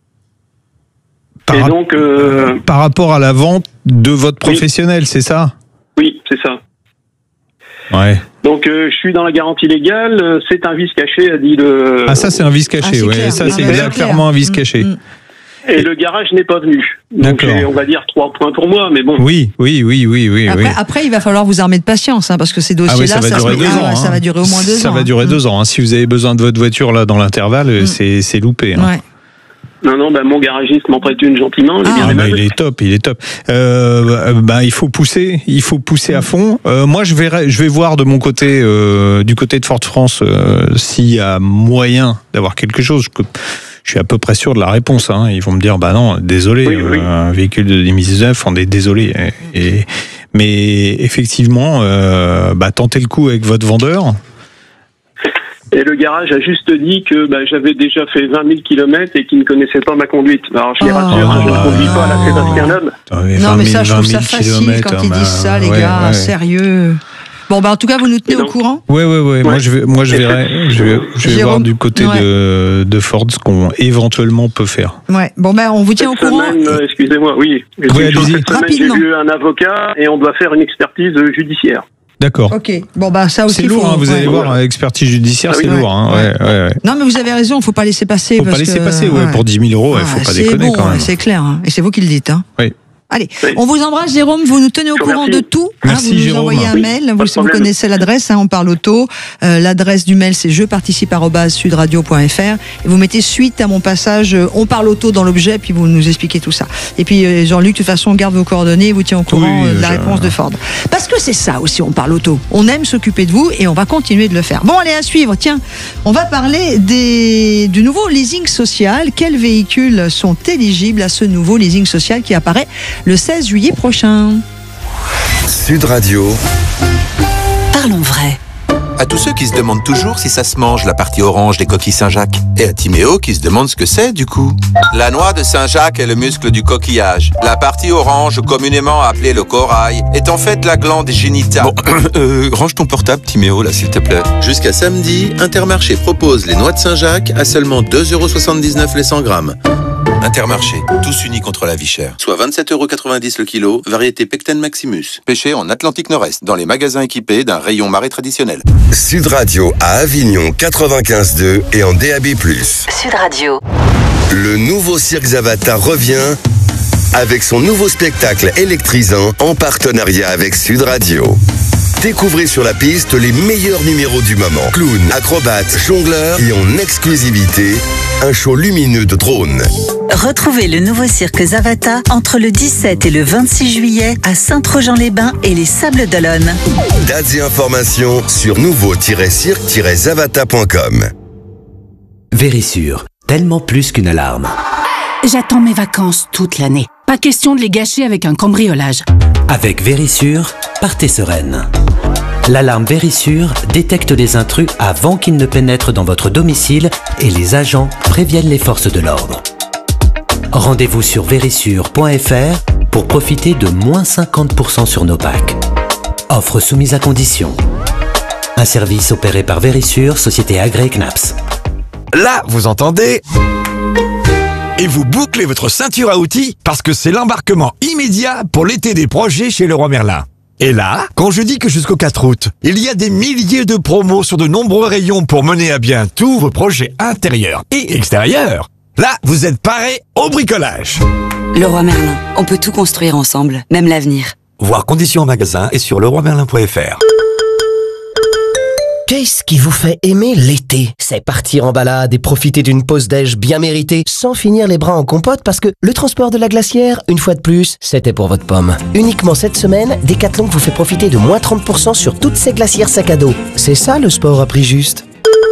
Par, et donc, euh... par rapport à la vente de votre professionnel, oui. c'est ça ? Oui, c'est ça. Ouais. Donc, euh, je suis dans la garantie légale, c'est un vice caché, a dit le... Ah, ça, c'est un vice caché, ah, oui. Ça, c'est clair. clairement un vice caché. Mmh. Et le garage n'est pas venu. Donc, j'ai, on va dire, trois points pour moi, mais bon. Oui, oui, oui, oui, oui. Après, oui. après il va falloir vous armer de patience, hein, parce que ces dossiers-là, ah oui, ça, va ça, durer se... deux ah, ans, hein. ça va durer au moins deux ça ans. Ça va durer hein. deux ans. Hein. Si vous avez besoin de votre voiture, là, dans l'intervalle, mmh. c'est, c'est loupé. Hein. Ouais. Non, non, bah, mon garagiste m'en prête une gentiment. Il, ah, est, bah, il est top, il est top. Euh, bah, il faut pousser, il faut pousser à fond. Euh, moi, je vais, je vais voir de mon côté, euh, du côté de Ford France, euh, s'il y a moyen d'avoir quelque chose. Je, je suis à peu près sûr de la réponse. Hein. Ils vont me dire, bah non, désolé, oui, oui. Euh, un véhicule de deux mille dix-neuf, on est désolé. Et, et, mais effectivement, euh, bah, tentez le coup avec votre vendeur. Et le garage a juste dit que bah, j'avais déjà fait vingt mille kilomètres et qu'il ne connaissait pas ma conduite. Alors je les rassure, oh, hein, je ne conduis pas à la Sébastien Loeb. Non mais ça, je trouve ça facile quand ils disent ça, les ouais, gars, ouais. sérieux. Bon, bah en tout cas, vous nous tenez donc, au courant. Oui, oui, oui. Moi, je vais, moi, je verrai. Je vais, je vais voir du côté ouais. de, de Ford ce qu'on éventuellement peut faire. Ouais. Bon, ben, bah, on vous tient cette au courant. Semaine, euh, excusez-moi, oui. Oui, cette semaine, Rapidement. J'ai vu un avocat et on doit faire une expertise judiciaire. D'accord. Ok. Bon bah ça aussi. C'est lourd, faut... hein, vous ouais. allez voir, expertise judiciaire, ah, oui, c'est ouais. lourd. Hein, ouais. Ouais, ouais. Non mais vous avez raison, il ne faut pas laisser passer. Faut parce pas laisser que... passer, ouais, ouais. Pour dix mille euros, il ne faut pas déconner bon, quand même. C'est clair, hein. Et c'est vous qui le dites. Hein. Oui. Allez, oui. on vous embrasse, Jérôme. Vous nous tenez au je courant remercie. de tout. Merci, hein, vous nous Jérôme. envoyez un oui, mail. Vous, si vous connaissez l'adresse, hein, on parle auto. Euh, l'adresse du mail, c'est je participe arobase sudradio point f r. Et vous mettez suite à mon passage, euh, on parle auto dans l'objet, puis vous nous expliquez tout ça. Et puis euh, Jean-Luc, de toute façon, on garde vos coordonnées et vous tient au courant oui, euh, de la je... réponse de Ford. Parce que c'est ça aussi, on parle auto. On aime s'occuper de vous et on va continuer de le faire. Bon, allez, à suivre. Tiens, on va parler des, du nouveau leasing social. Quels véhicules sont éligibles à ce nouveau leasing social qui apparaît le seize juillet prochain? Sud Radio. Parlons vrai. À tous ceux qui se demandent toujours si ça se mange, la partie orange des coquilles Saint-Jacques. Et à Timéo qui se demande ce que c'est, du coup. La noix de Saint-Jacques est le muscle du coquillage. La partie orange, communément appelée le corail, est en fait la glande génitale. Bon, euh, range ton portable, Timéo, là, s'il te plaît. Jusqu'à samedi, Intermarché propose les noix de Saint-Jacques à seulement deux euros soixante-dix-neuf les cent grammes. Intermarché, tous unis contre la vie chère. Soit vingt-sept euros quatre-vingt-dix le kilo, variété Pecten Maximus. Pêché en Atlantique Nord-Est, dans les magasins équipés d'un rayon marée traditionnel. Sud Radio à Avignon quatre-vingt-quinze deux et en D A B plus. Sud Radio. Le nouveau Cirque Zavata revient avec son nouveau spectacle électrisant en partenariat avec Sud Radio. Découvrez sur la piste les meilleurs numéros du moment. Clown, acrobates, jongleurs et en exclusivité, un show lumineux de drones. Retrouvez le nouveau cirque Zavata entre le dix-sept et le vingt-six juillet à Saint-Trojan-les-Bains et les Sables d'Olonne. Dates et informations sur nouveau tiret cirque tiret zavata point com. Vérissure, tellement plus qu'une alarme. J'attends mes vacances toute l'année. Pas question de les gâcher avec un cambriolage. Avec Vérissure, partez sereine. L'alarme Vérissure détecte les intrus avant qu'ils ne pénètrent dans votre domicile et les agents préviennent les forces de l'ordre. Rendez-vous sur vérissure point f r pour profiter de moins cinquante pour cent sur nos packs. Offre soumise à condition. Un service opéré par Vérissure, société agréée C N A P S. Là, vous entendez ? Et vous bouclez votre ceinture à outils parce que c'est l'embarquement immédiat pour l'été des projets chez Leroy Merlin. Et là, quand je dis que jusqu'au quatre août, il y a des milliers de promos sur de nombreux rayons pour mener à bien tous vos projets intérieurs et extérieurs, là, vous êtes parés au bricolage. Leroy Merlin, on peut tout construire ensemble, même l'avenir. Voir conditions en magasin et sur leroy merlin point f r. Qu'est-ce qui vous fait aimer l'été? C'est partir en balade et profiter d'une pause déj bien méritée sans finir les bras en compote parce que le transport de la glacière, une fois de plus, c'était pour votre pomme. Uniquement cette semaine, Decathlon vous fait profiter de moins trente pour cent sur toutes ces glacières sac à dos. C'est ça le sport à prix juste.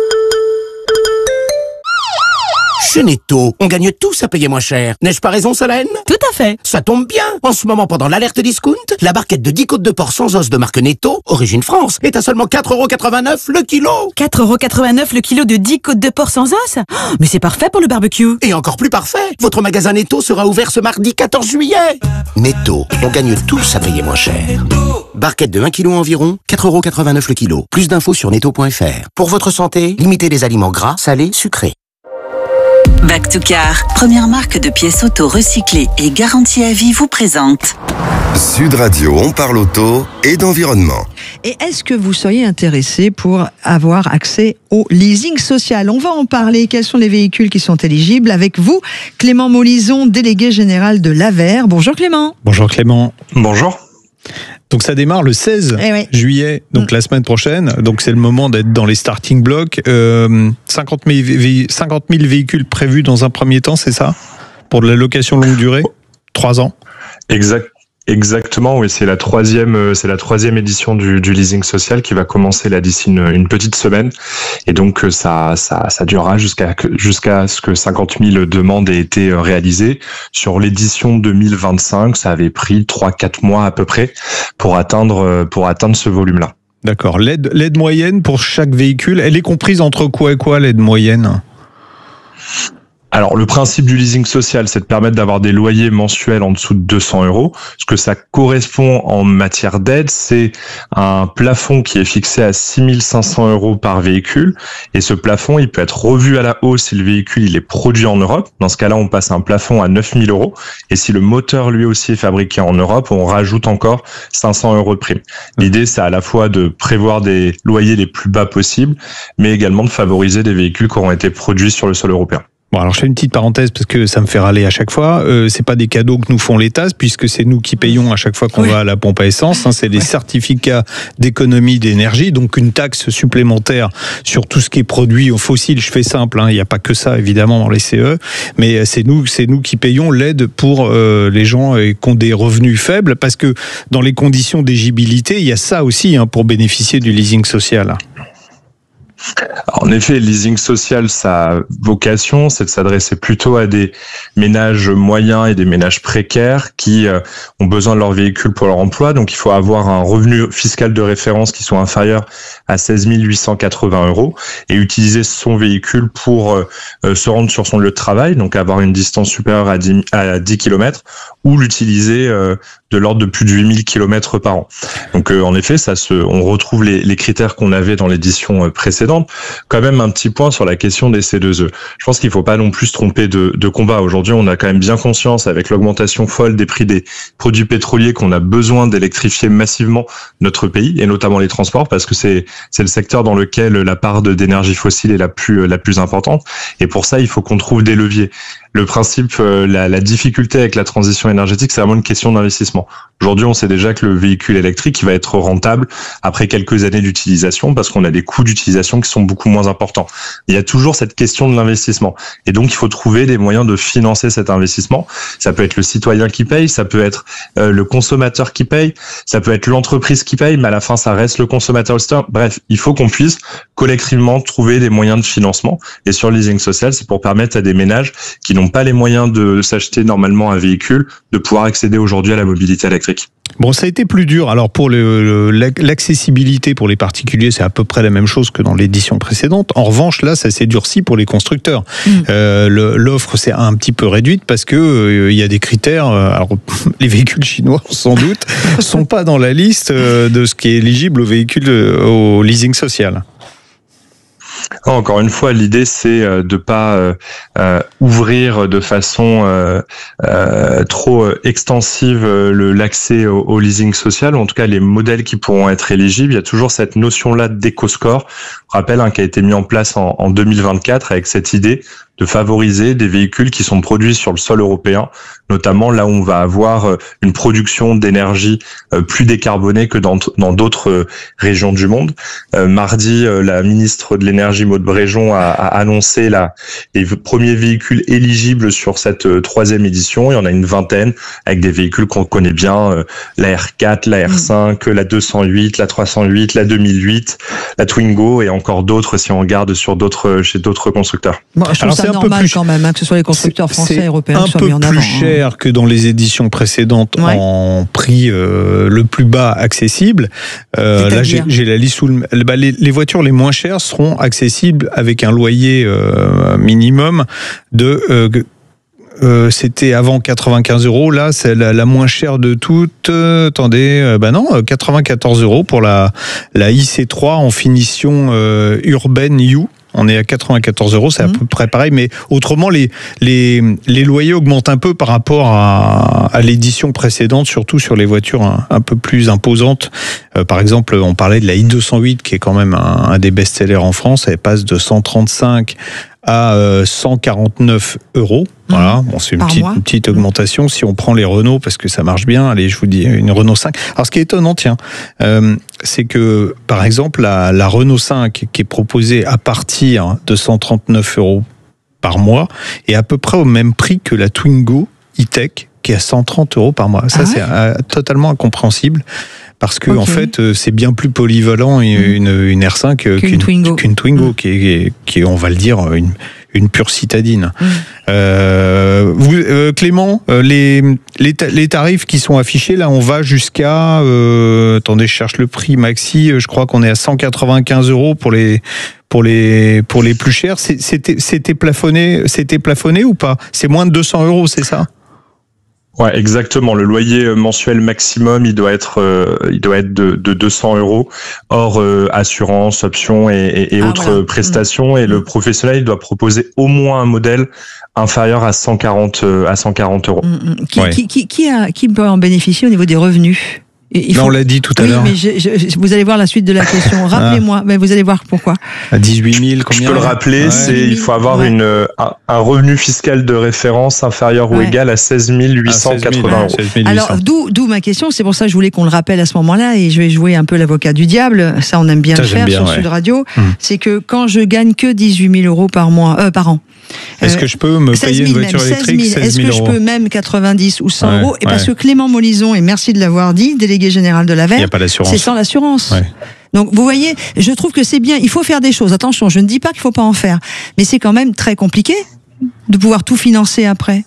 Chez Netto, on gagne tous à payer moins cher. N'ai-je pas raison, Solène? Tout à fait. Ça tombe bien. En ce moment, pendant l'alerte discount, la barquette de dix côtes de porc sans os de marque Netto, origine France, est à seulement quatre euros quatre-vingt-neuf le kilo. quatre euros quatre-vingt-neuf le kilo de dix côtes de porc sans os? Oh, mais c'est parfait pour le barbecue. Et encore plus parfait, votre magasin Netto sera ouvert ce mardi quatorze juillet. Netto, on gagne tous à payer moins cher. Barquette de un kilo environ, quatre euros quatre-vingt-neuf le kilo. Plus d'infos sur netto point f r. Pour votre santé, limitez les aliments gras, salés, sucrés. Back to Car, première marque de pièces auto recyclées et garantie à vie, vous présente Sud Radio, on parle auto et d'environnement. Et est-ce que vous seriez intéressé pour avoir accès au leasing social? On va en parler. Quels sont les véhicules qui sont éligibles? Avec vous, Clément Molison, délégué général de l'A V E R. Bonjour Clément. Bonjour Clément. Bonjour. Donc ça démarre le seize eh oui. juillet, donc mmh. la semaine prochaine. Donc c'est le moment d'être dans les starting blocks. Euh, cinquante mille véhicules prévus dans un premier temps, c'est ça? Pour de la location longue durée? Trois ans? Exact. Exactement, oui, c'est la troisième, c'est la troisième édition du, du leasing social qui va commencer là d'ici une, une petite semaine, et donc ça, ça, ça durera jusqu'à jusqu'à ce que cinquante mille demandes aient été réalisées. Sur l'édition deux mille vingt-cinq, ça avait pris trois quatre mois à peu près pour atteindre pour atteindre ce volume-là. D'accord. L'aide, l'aide moyenne pour chaque véhicule, elle est comprise entre quoi et quoi, l'aide moyenne? Alors, le principe du leasing social, c'est de permettre d'avoir des loyers mensuels en dessous de deux cents euros. Ce que ça correspond en matière d'aide, c'est un plafond qui est fixé à six mille cinq cents euros par véhicule. Et ce plafond, il peut être revu à la hausse si le véhicule il est produit en Europe. Dans ce cas-là, on passe un plafond à neuf mille euros. Et si le moteur, lui aussi, est fabriqué en Europe, on rajoute encore cinq cents euros de prime. L'idée, c'est à la fois de prévoir des loyers les plus bas possibles, mais également de favoriser des véhicules qui auront été produits sur le sol européen. Bon, alors je fais une petite parenthèse parce que ça me fait râler à chaque fois. Euh, c'est pas des cadeaux que nous font l'État, puisque c'est nous qui payons à chaque fois qu'on oui. va à la pompe à essence. Hein, c'est des ouais. certificats d'économie d'énergie, donc une taxe supplémentaire sur tout ce qui est produit fossile. Je fais simple, hein, il n'y a pas que ça évidemment dans les C E, mais c'est nous, c'est nous qui payons l'aide pour euh, les gens qui ont des revenus faibles, parce que dans les conditions d'éligibilité, il y a ça aussi hein, pour bénéficier du leasing social. En effet, le leasing social, sa vocation, c'est de s'adresser plutôt à des ménages moyens et des ménages précaires qui euh, ont besoin de leur véhicule pour leur emploi. Donc, il faut avoir un revenu fiscal de référence qui soit inférieur à seize mille huit cent quatre-vingts euros et utiliser son véhicule pour euh, se rendre sur son lieu de travail, donc avoir une distance supérieure à dix, à dix kilomètres, ou l'utiliser euh, de l'ordre de plus de huit mille kilomètres par an. Donc, euh, en effet, ça se, on retrouve les, les critères qu'on avait dans l'édition précédente. Quand même un petit point sur la question des C deux E. Je pense qu'il ne faut pas non plus se tromper de, de combat. Aujourd'hui, on a quand même bien conscience, avec l'augmentation folle des prix des produits pétroliers, qu'on a besoin d'électrifier massivement notre pays, et notamment les transports, parce que c'est c'est le secteur dans lequel la part de, d'énergie fossile est la plus la plus importante. Et pour ça, il faut qu'on trouve des leviers. Le principe, la, la difficulté avec la transition énergétique, c'est vraiment une question d'investissement. Aujourd'hui, on sait déjà que le véhicule électrique, il va être rentable après quelques années d'utilisation, parce qu'on a des coûts d'utilisation qui sont beaucoup moins importants. Il y a toujours cette question de l'investissement. Et donc, il faut trouver des moyens de financer cet investissement. Ça peut être le citoyen qui paye, ça peut être euh, le consommateur qui paye, ça peut être l'entreprise qui paye, mais à la fin, ça reste le consommateur. Bref, il faut qu'on puisse collectivement trouver des moyens de financement. Et sur le leasing social, c'est pour permettre à des ménages qui n'ont pas les moyens de s'acheter normalement un véhicule, de pouvoir accéder aujourd'hui à la mobilité électrique. Bon, ça a été plus dur. Alors pour le, le, l'accessibilité pour les particuliers, c'est à peu près la même chose que dans l'édition précédente. En revanche, là, ça s'est durci pour les constructeurs. Mmh. Euh, le, l'offre s'est un petit peu réduite parce que euh, il y a des critères. Euh, alors, les véhicules chinois, sans doute, sont pas dans la liste euh, de ce qui est éligible aux véhicules euh, au leasing social. Encore une fois, l'idée c'est de pas euh, euh, ouvrir de façon euh, euh, trop extensive le, l'accès au, au leasing social, ou en tout cas les modèles qui pourront être éligibles. Il y a toujours cette notion-là d'éco-score, je rappelle, hein, qui a été mis en place en, en deux mille vingt-quatre avec cette idée de favoriser des véhicules qui sont produits sur le sol européen, notamment là où on va avoir une production d'énergie plus décarbonée que dans, dans d'autres régions du monde. Euh, mardi, la ministre de l'énergie Maud Bréjon a, a annoncé la, les premiers véhicules éligibles sur cette troisième édition. Il y en a une vingtaine avec des véhicules qu'on connaît bien, la R quatre, la R cinq, la deux cent huit, la trois cent huit, la deux mille huit, la Twingo et encore d'autres si on regarde sur d'autres, chez d'autres constructeurs. Bon, je trouve Alors, ça c'est normal un peu plus, quand même, hein, que ce soit les constructeurs français et européens qui soient mis en avant. Un peu plus cher hein. que dans les éditions précédentes ouais. en prix euh, le plus bas accessible. Euh, là, j'ai, j'ai la liste sous le... Bah, les, les voitures les moins chères seront accessibles avec un loyer euh, minimum de... Euh, Euh, c'était avant quatre-vingt-quinze euros. Là, c'est la, la moins chère de toutes. Euh, attendez, euh, bah non, quatre-vingt-quatorze euros pour la la I C trois en finition euh, urbaine U. On est à quatre-vingt-quatorze euros, c'est à mmh. peu près pareil, mais autrement les les les loyers augmentent un peu par rapport à à l'édition précédente, surtout sur les voitures un, un peu plus imposantes. Euh, par exemple, on parlait de la I deux cent huit qui est quand même un, un des best-sellers en France. Elle passe de cent trente-cinq à euh, cent quarante-neuf euros. Voilà, bon, c'est une petite, une petite augmentation. Si on prend les Renault, parce que ça marche bien, allez, je vous dis, une Renault cinq. Alors, ce qui est étonnant, tiens, euh, c'est que, par exemple, la, la Renault cinq, qui est proposée à partir de cent trente-neuf euros par mois, est à peu près au même prix que la Twingo e-Tech, qui est à cent trente euros par mois. Ça, ah ouais. c'est euh, totalement incompréhensible. Parce que, okay. en fait, c'est bien plus polyvalent une, une R cinq qu'une, qu'une Twingo, qu'une Twingo mmh. qui, est, qui est, on va le dire, une, une pure citadine. Mmh. Euh, vous, euh, Clément, les, les, les tarifs qui sont affichés, là, on va jusqu'à... Euh, attendez, je cherche le prix maxi. Je crois qu'on est à cent quatre-vingt-quinze euros pour les... Pour les, pour les plus chers. C'était, c'était plafonné, c'était plafonné ou pas? C'est moins de deux cents euros, c'est ça? Ouais, exactement. Le loyer mensuel maximum, il doit être, euh, il doit être de, de deux cents euros, hors euh, assurance, options et, et, et ah, autres voilà. prestations. Mmh. Et le professionnel, il doit proposer au moins un modèle inférieur à cent quarante, à cent quarante euros. Mmh. Qui, ouais. qui, qui, qui, a, qui peut en bénéficier au niveau des revenus? Il faut... Non, on l'a dit tout à oui, l'heure. Oui, mais je, je, vous allez voir la suite de la question. Rappelez-moi, ah. mais vous allez voir pourquoi. À dix-huit mille, combien? Je peux le rappeler, ouais. c'est il faut avoir ouais. une un, un revenu fiscal de référence inférieur ouais. ou égal à seize mille huit cent quatre-vingts euros. Alors, d'où, d'où ma question, c'est pour ça que je voulais qu'on le rappelle à ce moment-là, et je vais jouer un peu l'avocat du diable. Ça, on aime bien ça, le faire bien, sur ouais. Sud Radio. Hum. C'est que quand je gagne que dix-huit mille euros par mois, euh, par an. Est-ce que je peux me payer une voiture électrique seize mille Est-ce que je peux même quatre-vingt-dix ou cent ouais, euros? Et ouais. parce que Clément Molison, et merci de l'avoir dit, délégué général de l'A V E R, il y a pas l'assurance. C'est sans l'assurance. Ouais. Donc, vous voyez, je trouve que c'est bien. Il faut faire des choses. Attention, je ne dis pas qu'il ne faut pas en faire. Mais c'est quand même très compliqué de pouvoir tout financer après.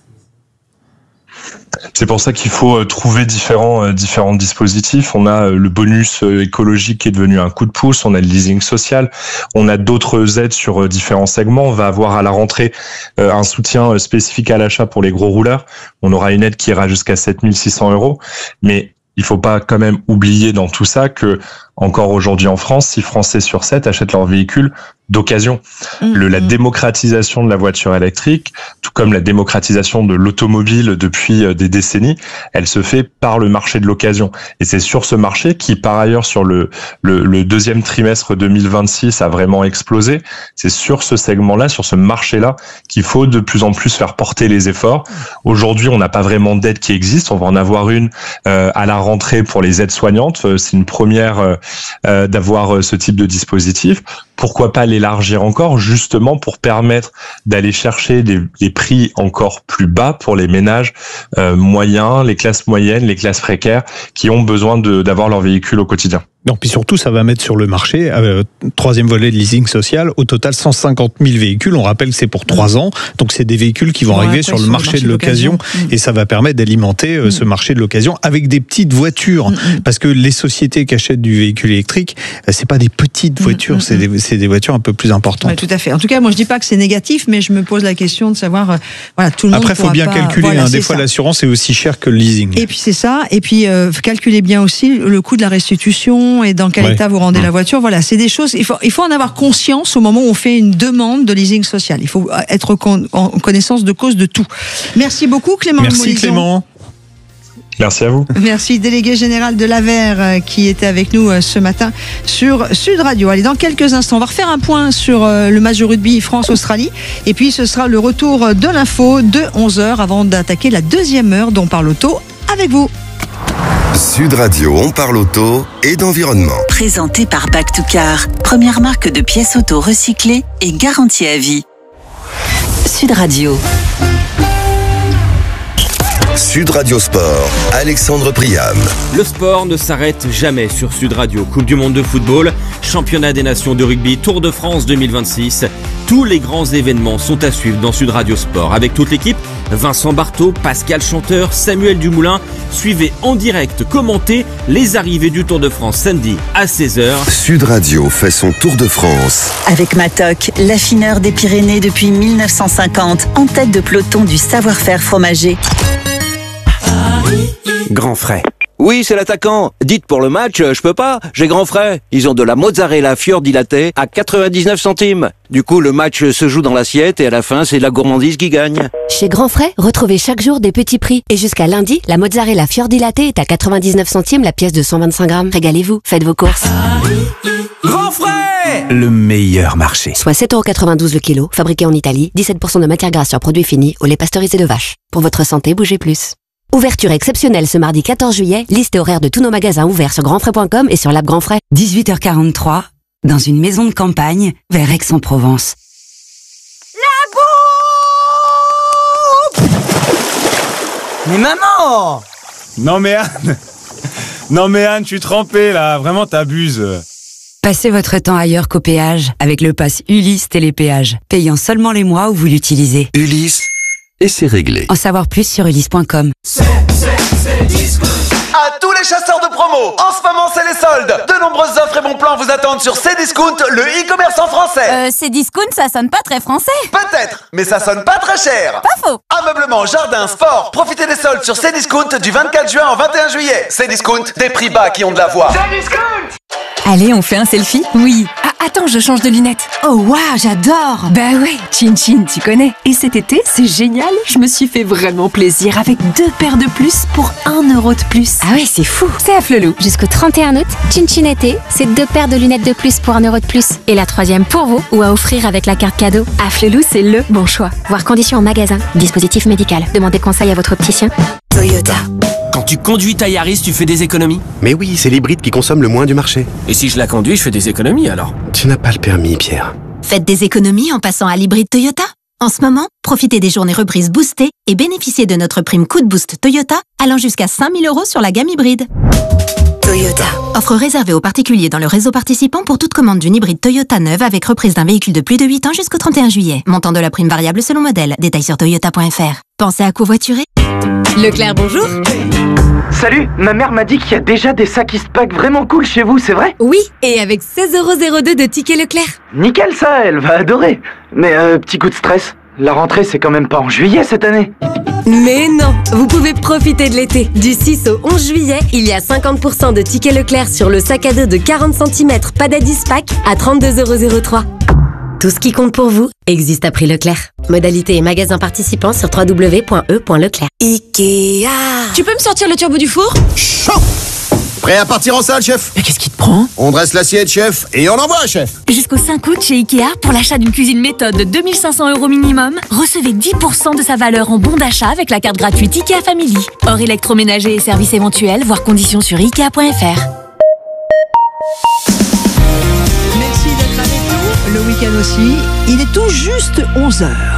C'est pour ça qu'il faut trouver différents différents dispositifs. On a le bonus écologique qui est devenu un coup de pouce, on a le leasing social, on a d'autres aides sur différents segments. On va avoir à la rentrée un soutien spécifique à l'achat pour les gros rouleurs. On aura une aide qui ira jusqu'à sept mille six cents euros. Mais il faut pas quand même oublier dans tout ça que encore aujourd'hui en France, six Français sur sept achètent leur véhicule d'occasion. Mmh. Le, la démocratisation de la voiture électrique, tout comme la démocratisation de l'automobile depuis des décennies, elle se fait par le marché de l'occasion. Et c'est sur ce marché qui, par ailleurs, sur le, le, le deuxième trimestre deux mille vingt-six a vraiment explosé. C'est sur ce segment-là, sur ce marché-là, qu'il faut de plus en plus faire porter les efforts. Aujourd'hui, on n'a pas vraiment d'aide qui existe. On va en avoir une euh, à la rentrée pour les aides soignantes. C'est une première euh, euh, d'avoir ce type de dispositif. pourquoi pas l'élargir encore, justement pour permettre d'aller chercher des, des prix encore plus bas pour les ménages euh, moyens, les classes moyennes, les classes précaires, qui ont besoin de, d'avoir leur véhicule au quotidien. Non, puis surtout, ça va mettre sur le marché, euh, troisième volet de leasing social, au total cent cinquante mille véhicules. On rappelle que c'est pour trois ans, donc c'est des véhicules qui vont ouais, arriver sur le, sur marché le marché de l'occasion, l'occasion. Mmh. Et ça va permettre d'alimenter euh, mmh. ce marché de l'occasion avec des petites voitures, mmh. parce que les sociétés qui achètent du véhicule électrique, euh, c'est pas des petites voitures, mmh. c'est, des, c'est des voitures un peu plus importantes. Ouais, tout à fait. En tout cas, moi je dis pas que c'est négatif, mais je me pose la question de savoir, euh, voilà, tout le monde. Après, il faut bien pas... calculer. Voilà, hein, des fois, ça. L'assurance est aussi chère que le leasing. Et puis c'est ça. Et puis euh, calculez bien aussi le coût de la restitution et dans quel ouais. état vous rendez mmh. la voiture. Voilà, c'est des choses. Il faut, il faut en avoir conscience au moment où on fait une demande de leasing social. Il faut être con, en connaissance de cause de tout. Merci beaucoup, Clément. Merci Molison. Clément. Merci à vous. Merci, délégué général de l'Aver qui était avec nous ce matin sur Sud Radio. Allez, dans quelques instants, on va refaire un point sur le match de rugby France-Australie. Et puis, ce sera le retour de l'info de onze heures avant d'attaquer la deuxième heure dont parle auto avec vous. Sud Radio, on parle auto et d'environnement. Présenté par Back to Car, première marque de pièces auto recyclées et garantie à vie. Sud Radio. Sud Radio Sport, Alexandre Priam. Le sport ne s'arrête jamais sur Sud Radio. Coupe du monde de football, championnat des nations de rugby, Tour de France deux mille vingt-six. Tous les grands événements sont à suivre dans Sud Radio Sport. Avec toute l'équipe, Vincent Barthaud, Pascal Chanteur, Samuel Dumoulin. Suivez en direct, commentez les arrivées du Tour de France samedi à seize heures. Sud Radio fait son Tour de France. Avec Matok, l'affineur des Pyrénées depuis mille neuf cent cinquante, en tête de peloton du savoir-faire fromager. Grand frais. Oui, c'est l'attaquant. Dites pour le match, je peux pas, j'ai grand frais. Ils ont de la mozzarella fior dilaté à quatre-vingt-dix-neuf centimes. Du coup, le match se joue dans l'assiette et à la fin, c'est la gourmandise qui gagne. Chez Grand Frais, retrouvez chaque jour des petits prix. Et jusqu'à lundi, la mozzarella fior dilaté est à quatre-vingt-dix-neuf centimes la pièce de cent vingt-cinq grammes. Régalez-vous, faites vos courses. Grand Frais, le meilleur marché. Soit sept euros quatre-vingt-douze le kilo, fabriqué en Italie, dix-sept pour cent de matière grasse sur produits finis, au lait pasteurisé de vache. Pour votre santé, bougez plus. Ouverture exceptionnelle ce mardi quatorze juillet, liste et horaire de tous nos magasins ouverts sur grand frais point com et sur l'app Grand Frais. dix-huit heures quarante-trois, dans une maison de campagne, vers Aix-en-Provence. La bouffe! Mais maman! Non mais Anne! Non mais Anne, je suis trempé là, vraiment t'abuses. Passez votre temps ailleurs qu'au péage, avec le pass Ulysse Télépéage, payant seulement les mois où vous l'utilisez. Ulysse, et c'est réglé. En savoir plus sur ulysse point com. C'est, c'est, c'est Discount. À tous les chasseurs de promo, en ce moment c'est les soldes. De nombreuses offres et bons plans vous attendent sur Cdiscount, le e-commerce en français. Euh, Cdiscount, ça sonne pas très français. Peut-être, mais ça sonne pas très cher. Pas faux. Ameublement, jardin, sport, profitez des soldes sur Cdiscount du vingt-quatre juin au vingt et un juillet. Cdiscount, des prix bas qui ont de la voix. Cdiscount. Allez, on fait un selfie? Oui. Ah, attends, je change de lunettes. Oh, waouh, j'adore. Bah ouais, Chin Chin, tu connais. Et cet été, c'est génial. Je me suis fait vraiment plaisir avec deux paires de plus pour un euro de plus. Ah ouais, c'est fou. C'est à Flelou. Jusqu'au trente et un août, Chin Chin été, c'est deux paires de lunettes de plus pour un euro de plus. Et la troisième pour vous ou à offrir avec la carte cadeau. À Flelou, c'est le bon choix. Voir conditions en magasin. Dispositif médical. Demandez conseil à votre opticien. Toyota. Quand tu conduis ta Yaris, tu fais des économies? Mais oui, c'est l'hybride qui consomme le moins du marché. Et si je la conduis, je fais des économies alors? Tu n'as pas le permis, Pierre. Faites des économies en passant à l'hybride Toyota. En ce moment, profitez des journées reprises boostées et bénéficiez de notre prime Coup de Boost Toyota allant jusqu'à cinq mille euros sur la gamme hybride. Toyota. Offre réservée aux particuliers dans le réseau participant pour toute commande d'une hybride Toyota neuve avec reprise d'un véhicule de plus de huit ans jusqu'au trente et un juillet. Montant de la prime variable selon modèle. Détails sur toyota point f r. Pensez à covoiturer. Leclerc, bonjour. Salut, ma mère m'a dit qu'il y a déjà des sacs Eastpak vraiment cool chez vous, c'est vrai? Oui, et avec seize euros zéro deux de tickets Leclerc. Nickel ça, elle va adorer. Mais euh, petit coup de stress, la rentrée c'est quand même pas en juillet cette année. Mais non, vous pouvez profiter de l'été. Du six au onze juillet, il y a cinquante pour cent de tickets Leclerc sur le sac à dos de quarante centimètres Padad Eastpak à trente-deux euros zéro trois. Tout ce qui compte pour vous existe à prix Leclerc. Modalité et magasin participants sur w w w point e point leclerc. Ikea. Tu peux me sortir le turbo du four? Chaud. Prêt à partir en salle, chef? Mais qu'est-ce qui te prend? On dresse l'assiette, chef, et on envoie, chef. Jusqu'au cinq août chez Ikea, pour l'achat d'une cuisine méthode de deux mille cinq cents euros minimum, recevez dix pour cent de sa valeur en bon d'achat avec la carte gratuite Ikea Family. Hors électroménager et services éventuels, voire conditions sur ikea point f r. Merci d'être avec nous. M aussi. Il est tout juste onze heures.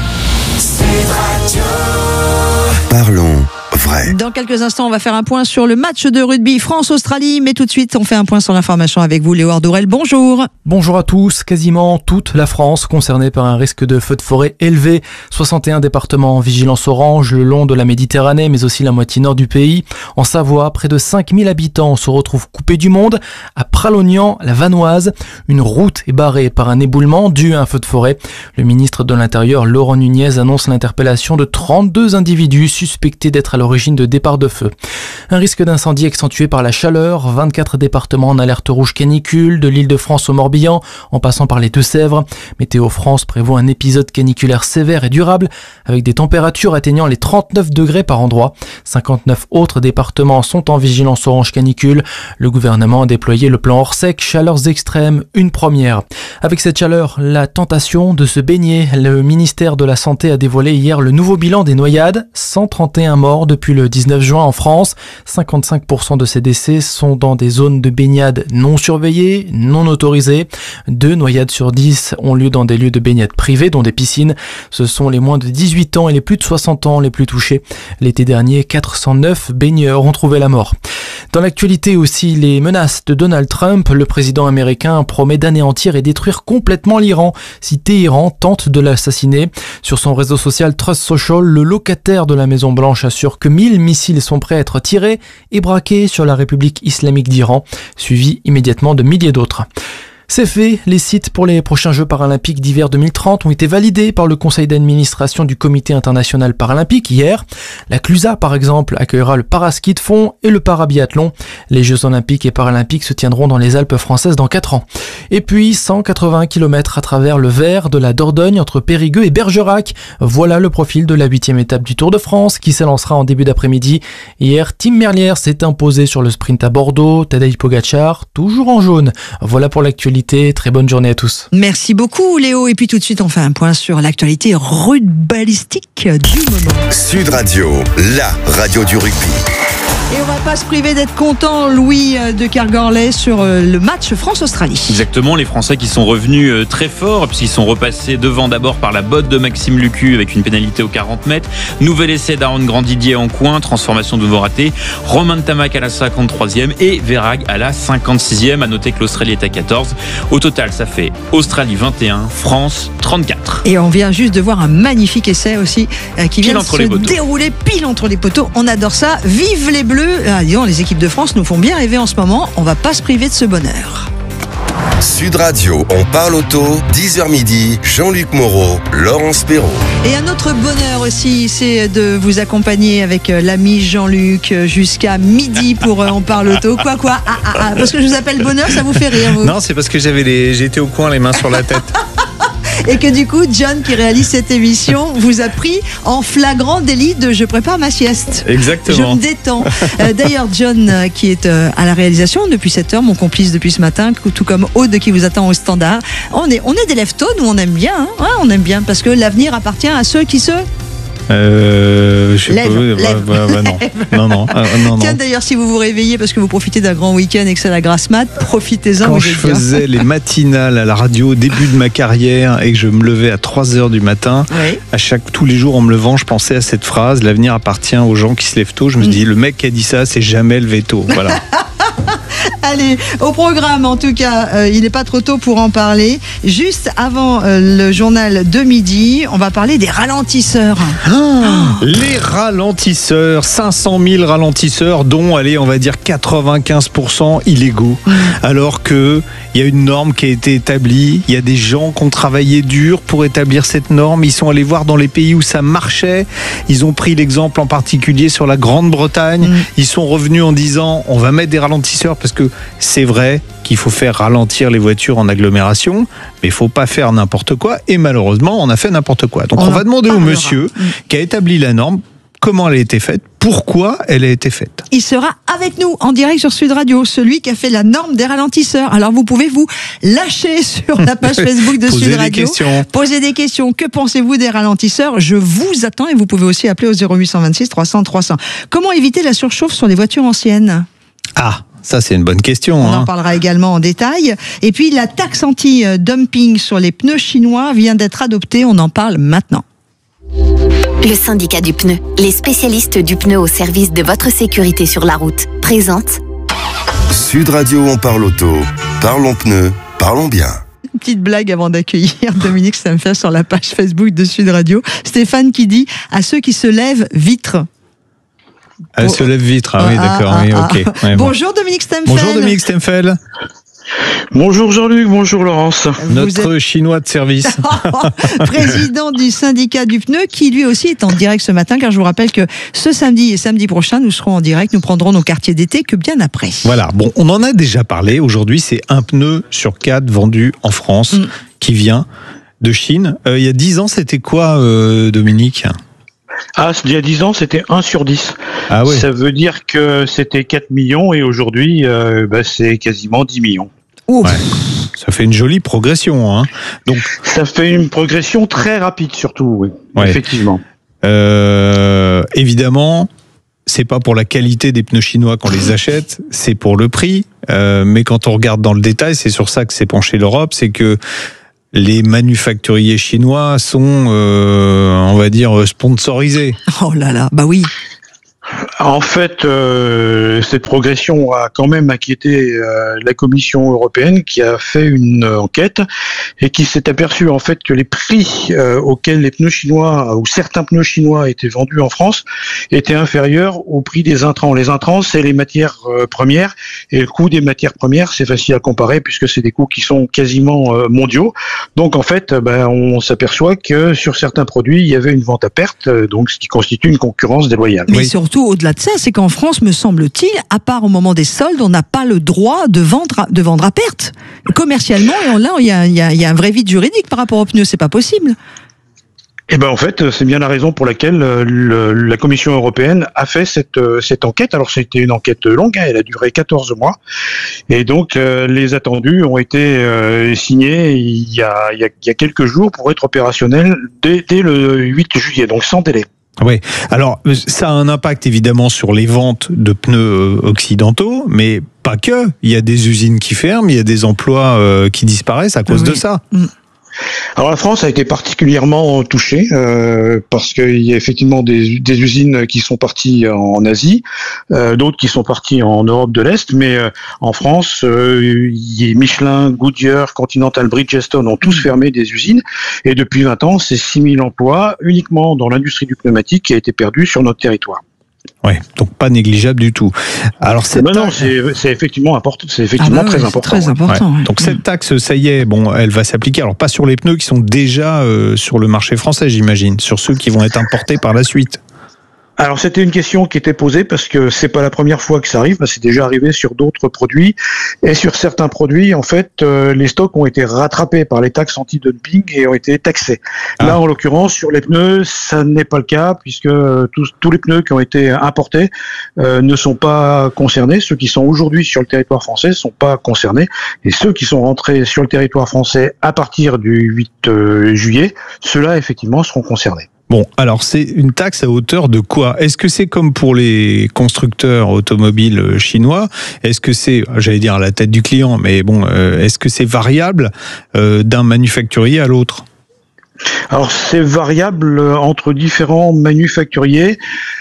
Parlons vrai. Dans quelques instants, on va faire un point sur le match de rugby France-Australie, mais tout de suite, on fait un point sur l'information avec vous, Léo Ardorel. Bonjour. Bonjour à tous. Quasiment toute la France concernée par un risque de feu de forêt élevé. soixante et un départements en vigilance orange le long de la Méditerranée, mais aussi la moitié nord du pays. En Savoie, près de cinq mille habitants se retrouvent coupés du monde. À Pralognan, la Vanoise, une route est barrée par un éboulement dû à un feu de forêt. Le ministre de l'Intérieur, Laurent Nunez, annonce l'interpellation de trente-deux individus suspectés d'être à l'origine de départ de feu. Un risque d'incendie accentué par la chaleur, vingt-quatre départements en alerte rouge canicule, de l'Île-de-France au Morbihan, en passant par les Deux-Sèvres. Météo France prévoit un épisode caniculaire sévère et durable, avec des températures atteignant les trente-neuf degrés par endroit. cinquante-neuf autres départements sont en vigilance orange canicule. Le gouvernement a déployé le plan Orsec, chaleurs extrêmes, une première. Avec cette chaleur, la tentation de se baigner. Le ministère de la Santé a dévoilé hier le nouveau bilan des noyades, cent trente et un morts depuis le dix-neuf juin en France. cinquante-cinq pour cent de ces décès sont dans des zones de baignade non surveillées, non autorisées. Deux noyades sur dix ont lieu dans des lieux de baignade privés, dont des piscines. Ce sont les moins de dix-huit ans et les plus de soixante ans les plus touchés. L'été dernier, quatre cent neuf baigneurs ont trouvé la mort. Dans l'actualité aussi, les menaces de Donald Trump. Le président américain promet d'anéantir et détruire complètement l'Iran si Téhéran tente de l'assassiner. Sur son réseau social Trust Social, le locataire de la Maison Blanche assure que mille missiles sont prêts à être tirés et braqués sur la République islamique d'Iran, suivi immédiatement de milliers d'autres. C'est fait, les sites pour les prochains Jeux paralympiques d'hiver deux mille trente ont été validés par le conseil d'administration du Comité international paralympique hier. La Clusa, par exemple, accueillera le paraski de fond et le parabiathlon. Les Jeux olympiques et paralympiques se tiendront dans les Alpes françaises dans quatre ans. Et puis, cent quatre-vingts kilomètres à travers le Vert de la Dordogne entre Périgueux et Bergerac. Voilà le profil de la huitième étape du Tour de France qui s'élancera en début d'après-midi. Hier, Tim Merlier s'est imposé sur le sprint à Bordeaux. Tadej Pogacar, toujours en jaune. Voilà pour l'actualité. Très bonne journée à tous. Merci beaucoup Léo. Et puis tout de suite on fait un point sur l'actualité rugbyistique du moment. Sud Radio, la radio du rugby. Et on va pas se priver d'être content, Louis de Kergorlay, sur le match France-Australie. Exactement, les Français qui sont revenus très fort, puisqu'ils sont repassés devant d'abord par la botte de Maxime Lucu avec une pénalité aux quarante mètres. Nouvel essai d'Aaron Grandidier en coin, transformation de nouveau raté. Romain Tamac à la cinquante-troisième et Verhaeghe à la cinquante-sixième. À noter que l'Australie est à quatorze. Au total, ça fait Australie vingt et un, France trente-quatre. Et on vient juste de voir un magnifique essai aussi euh, qui pile vient de se dérouler pile entre les poteaux. On adore ça. Vive les Bleus. Ah, disons, les équipes de France nous font bien rêver en ce moment. On va pas se priver de ce bonheur. Sud Radio, on parle auto, dix heures midi, Jean-Luc Moreau, Laurence Perrault. Et un autre bonheur aussi, c'est de vous accompagner avec l'ami Jean-Luc jusqu'à midi pour On parle auto. Quoi, quoi ah, ah, ah, parce que je vous appelle bonheur, ça vous fait rire, vous? Non, c'est parce que j'avais les... j'étais au coin, les mains sur la tête. Et que du coup, John, qui réalise cette émission, vous a pris en flagrant délit de je prépare ma sieste. Exactement. Je me détends. Euh, d'ailleurs, John, euh, qui est euh, à la réalisation depuis sept heures, mon complice depuis ce matin, tout comme Aude qui vous attend au standard. On est, on est des lève-tôt, nous on aime bien. Hein ouais, on aime bien parce que l'avenir appartient à ceux qui se... Euh, je sais lève, pas. lève. Bah, bah, non. non, non, euh, non, Tiens, non. d'ailleurs, si vous vous réveillez parce que vous profitez d'un grand week-end et que c'est la grasse mat, profitez-en. Quand je faisais les matinales à la radio au début de ma carrière et que je me levais à trois heures du matin, oui. à chaque, tous les jours en me levant, je pensais à cette phrase: l'avenir appartient aux gens qui se lèvent tôt. Je me mm. dis, le mec qui a dit ça, c'est jamais levé tôt. Voilà. Allez, au programme en tout cas, euh, il n'est pas trop tôt pour en parler. Juste avant euh, le journal de midi, on va parler des ralentisseurs. Ah, oh. Les ralentisseurs, cinq cent mille ralentisseurs, dont, allez, on va dire quatre-vingt-quinze pour cent illégaux. Mmh. Alors qu'il y a une norme qui a été établie, il y a des gens qui ont travaillé dur pour établir cette norme, ils sont allés voir dans les pays où ça marchait, ils ont pris l'exemple en particulier sur la Grande-Bretagne, mmh. ils sont revenus en disant on va mettre des ralentisseurs parce que c'est vrai qu'il faut faire ralentir les voitures en agglomération, mais il ne faut pas faire n'importe quoi. Et malheureusement, on a fait n'importe quoi. Donc on, on va demander au monsieur mmh. qui a établi la norme comment elle a été faite, pourquoi elle a été faite. Il sera avec nous en direct sur Sud Radio, celui qui a fait la norme des ralentisseurs. Alors vous pouvez vous lâcher sur la page Facebook de Sud Radio. Poser des questions. Que pensez-vous des ralentisseurs? Je vous attends et vous pouvez aussi appeler au zéro huit cent vingt-six trois cents trois cents. Comment éviter la surchauffe sur les voitures anciennes? Ah Ça, c'est une bonne question. On hein. en parlera également en détail. Et puis, la taxe anti-dumping sur les pneus chinois vient d'être adoptée. On en parle maintenant. Le syndicat du pneu, les spécialistes du pneu au service de votre sécurité sur la route, présente Sud Radio, on parle auto. Parlons pneus, parlons bien. Une petite blague avant d'accueillir Dominique Stamfer sur la page Facebook de Sud Radio. Stéphane qui dit à ceux qui se lèvent, vitre. Elle oh. se lève vitre, ah, ah oui, d'accord. Ah, oui, ah, okay. ah. ouais, Bonjour bon. Dominique Stamfer. Bonjour Dominique Stamfer. Bonjour Jean-Luc, bonjour Laurence. Notre êtes... chinois de service. Président du syndicat du pneu qui lui aussi est en direct ce matin, car je vous rappelle que ce samedi et samedi prochain, nous serons en direct, nous prendrons nos quartiers d'été que bien après. Voilà, bon, on en a déjà parlé. Aujourd'hui, c'est un pneu sur quatre vendu en France mm. qui vient de Chine. Euh, il y a dix ans, c'était quoi, euh, Dominique ? Ah, il y a dix ans, c'était un sur dix. Ah ouais. Ça veut dire que c'était quatre millions et aujourd'hui, euh, bah, c'est quasiment dix millions. Ouais. Ça fait une jolie progression. Hein. Donc... Ça fait une progression très rapide surtout, oui. Ouais. Effectivement. Euh, évidemment, c'est pas pour la qualité des pneus chinois qu'on les achète, c'est pour le prix. Euh, mais quand on regarde dans le détail, c'est sur ça que s'est penchée l'Europe, c'est que les manufacturiers chinois sont, euh, on va dire, sponsorisés. Oh là là, bah oui. En fait, euh, cette progression a quand même inquiété euh, la Commission européenne qui a fait une euh, enquête et qui s'est aperçue en fait que les prix euh, auxquels les pneus chinois ou certains pneus chinois étaient vendus en France étaient inférieurs au prix des intrants. Les intrants, c'est les matières euh, premières et le coût des matières premières, c'est facile à comparer puisque c'est des coûts qui sont quasiment euh, mondiaux. Donc en fait, ben, on s'aperçoit que sur certains produits, il y avait une vente à perte, euh, donc ce qui constitue une concurrence déloyale. Mais oui. surtout, au-delà de ça, c'est qu'en France, me semble-t-il, à part au moment des soldes, on n'a pas le droit de vendre à, de vendre à perte. Commercialement, et on, là, il y a, il y a, il y a un vrai vide juridique par rapport aux pneus, c'est pas possible. Eh ben en fait, c'est bien la raison pour laquelle le, la Commission européenne a fait cette, cette enquête. Alors c'était une enquête longue, hein, elle a duré quatorze mois, et donc euh, les attendus ont été euh, signés il y, a, il, y a, il y a quelques jours pour être opérationnels dès, dès le huit juillet, donc sans délai. Oui, alors ça a un impact évidemment sur les ventes de pneus occidentaux, mais pas que. Il y a des usines qui ferment, il y a des emplois euh, qui disparaissent à cause oui. de ça. Mmh. Alors la France a été particulièrement touchée euh, parce qu'il y a effectivement des, des usines qui sont parties en Asie, euh, d'autres qui sont parties en Europe de l'Est, mais euh, en France, euh, y a Michelin, Goodyear, Continental, Bridgestone ont tous fermé des usines et depuis vingt ans, c'est six mille emplois uniquement dans l'industrie du pneumatique qui a été perdu sur notre territoire. Ouais, donc pas négligeable du tout. Alors cette non, non, c'est, c'est effectivement important, c'est effectivement ah bah très, ouais, important, très important. Ouais. Ouais. Donc cette taxe, ça y est, bon, elle va s'appliquer. Alors pas sur les pneus qui sont déjà euh, sur le marché français, j'imagine, sur ceux qui vont être importés par la suite. Alors c'était une question qui était posée parce que c'est pas la première fois que ça arrive, c'est déjà arrivé sur d'autres produits et sur certains produits en fait euh, les stocks ont été rattrapés par les taxes anti-dumping et ont été taxés. Ah. Là en l'occurrence sur les pneus ça n'est pas le cas puisque tous, tous les pneus qui ont été importés euh, ne sont pas concernés. Ceux qui sont aujourd'hui sur le territoire français ne sont pas concernés et ceux qui sont rentrés sur le territoire français à partir du huit juillet, ceux-là effectivement seront concernés. Bon, alors c'est une taxe à hauteur de quoi ? Est-ce que c'est comme pour les constructeurs automobiles chinois ? Est-ce que c'est, j'allais dire à la tête du client, mais bon, euh, est-ce que c'est variable euh, d'un manufacturier à l'autre ? Alors c'est variable entre différents manufacturiers.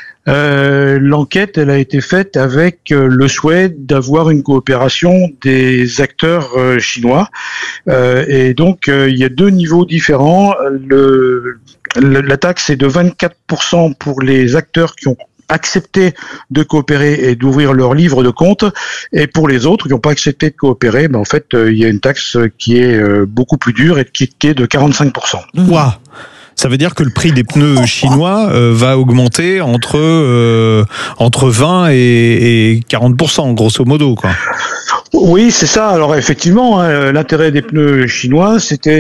Euh, l'enquête, elle a été faite avec le souhait d'avoir une coopération des acteurs euh, chinois. Euh, et donc, euh, il y a deux niveaux différents. Le, le, la taxe est de vingt-quatre pour cent pour les acteurs qui ont accepté de coopérer et d'ouvrir leur livre de compte, et pour les autres qui n'ont pas accepté de coopérer, ben en fait, euh, il y a une taxe qui est euh, beaucoup plus dure et qui, qui est de quarante-cinq pour cent. Wow. Ça veut dire que le prix des pneus chinois euh, va augmenter entre euh, entre vingt et quarante pour cent, grosso modo, quoi. Oui, c'est ça. Alors effectivement, hein, l'intérêt des pneus chinois, c'était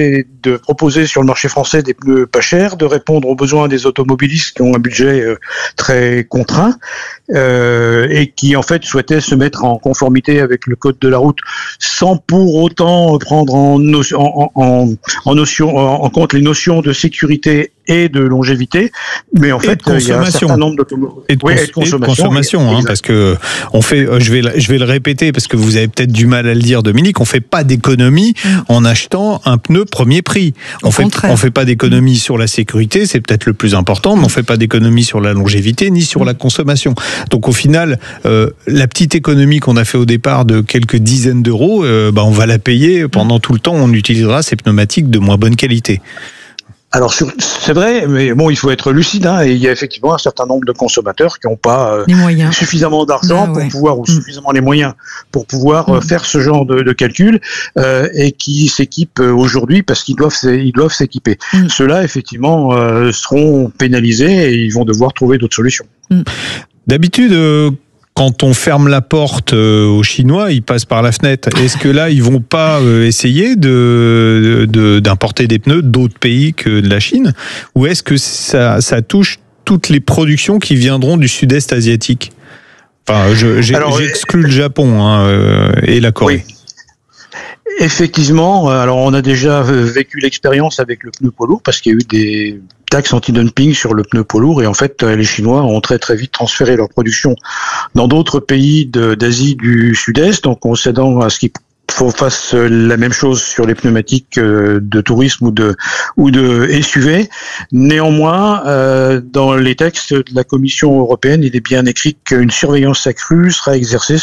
de proposer sur le marché français des pneus pas chers, de répondre aux besoins des automobilistes qui ont un budget euh, très contraint euh, et qui en fait souhaitaient se mettre en conformité avec le code de la route sans pour autant prendre en, notion, en, en, en, notion, en, en compte les notions de sécurité et de longévité, mais en fait il y a un certain nombre d'automobilistes et de, cons- oui, et de consommation, et de consommation hein, parce que on fait, je vais, je vais le répéter parce que vous avez peut-être du mal à le dire, Dominique, on fait pas d'économie mmh. en achetant un pneu premier prix. On Au fait, contraire. on fait pas d'économie mmh. sur la sécurité, c'est peut-être le plus important, mais on fait pas d'économie sur la longévité ni sur mmh. la consommation. Donc au final, euh, la petite économie qu'on a fait au départ de quelques dizaines d'euros, euh, bah on va la payer pendant tout le temps. On utilisera ces pneumatiques de moins bonne qualité. Alors c'est vrai, mais bon, il faut être lucide. Hein, et il y a effectivement un certain nombre de consommateurs qui n'ont pas euh, les moyens. suffisamment d'argent ah, pour ouais. pouvoir, ou mmh. suffisamment les moyens pour pouvoir mmh. faire ce genre de, de calcul euh, et qui s'équipent aujourd'hui parce qu'ils doivent, ils doivent s'équiper. Mmh. Ceux-là, effectivement, euh, seront pénalisés et ils vont devoir trouver d'autres solutions. Mmh. D'habitude, euh, quand on ferme la porte aux Chinois, ils passent par la fenêtre. Est-ce que là, ils vont pas essayer de, de d'importer des pneus d'autres pays que de la Chine, ou est-ce que ça, ça touche toutes les productions qui viendront du Sud-Est asiatique? Enfin, je, j'ai, alors, j'exclus le Japon hein, et la Corée. Oui. Effectivement, alors on a déjà vécu l'expérience avec le pneu poids lourd parce qu'il y a eu des taxes anti-dumping sur le pneu poids lourd et en fait les Chinois ont très très vite transféré leur production dans d'autres pays de, d'Asie du Sud-Est, donc en cédant à ce qui faut fasse la même chose sur les pneumatiques de tourisme ou de ou de S U V. Néanmoins, euh, dans les textes de la Commission européenne, il est bien écrit qu'une surveillance accrue sera exercée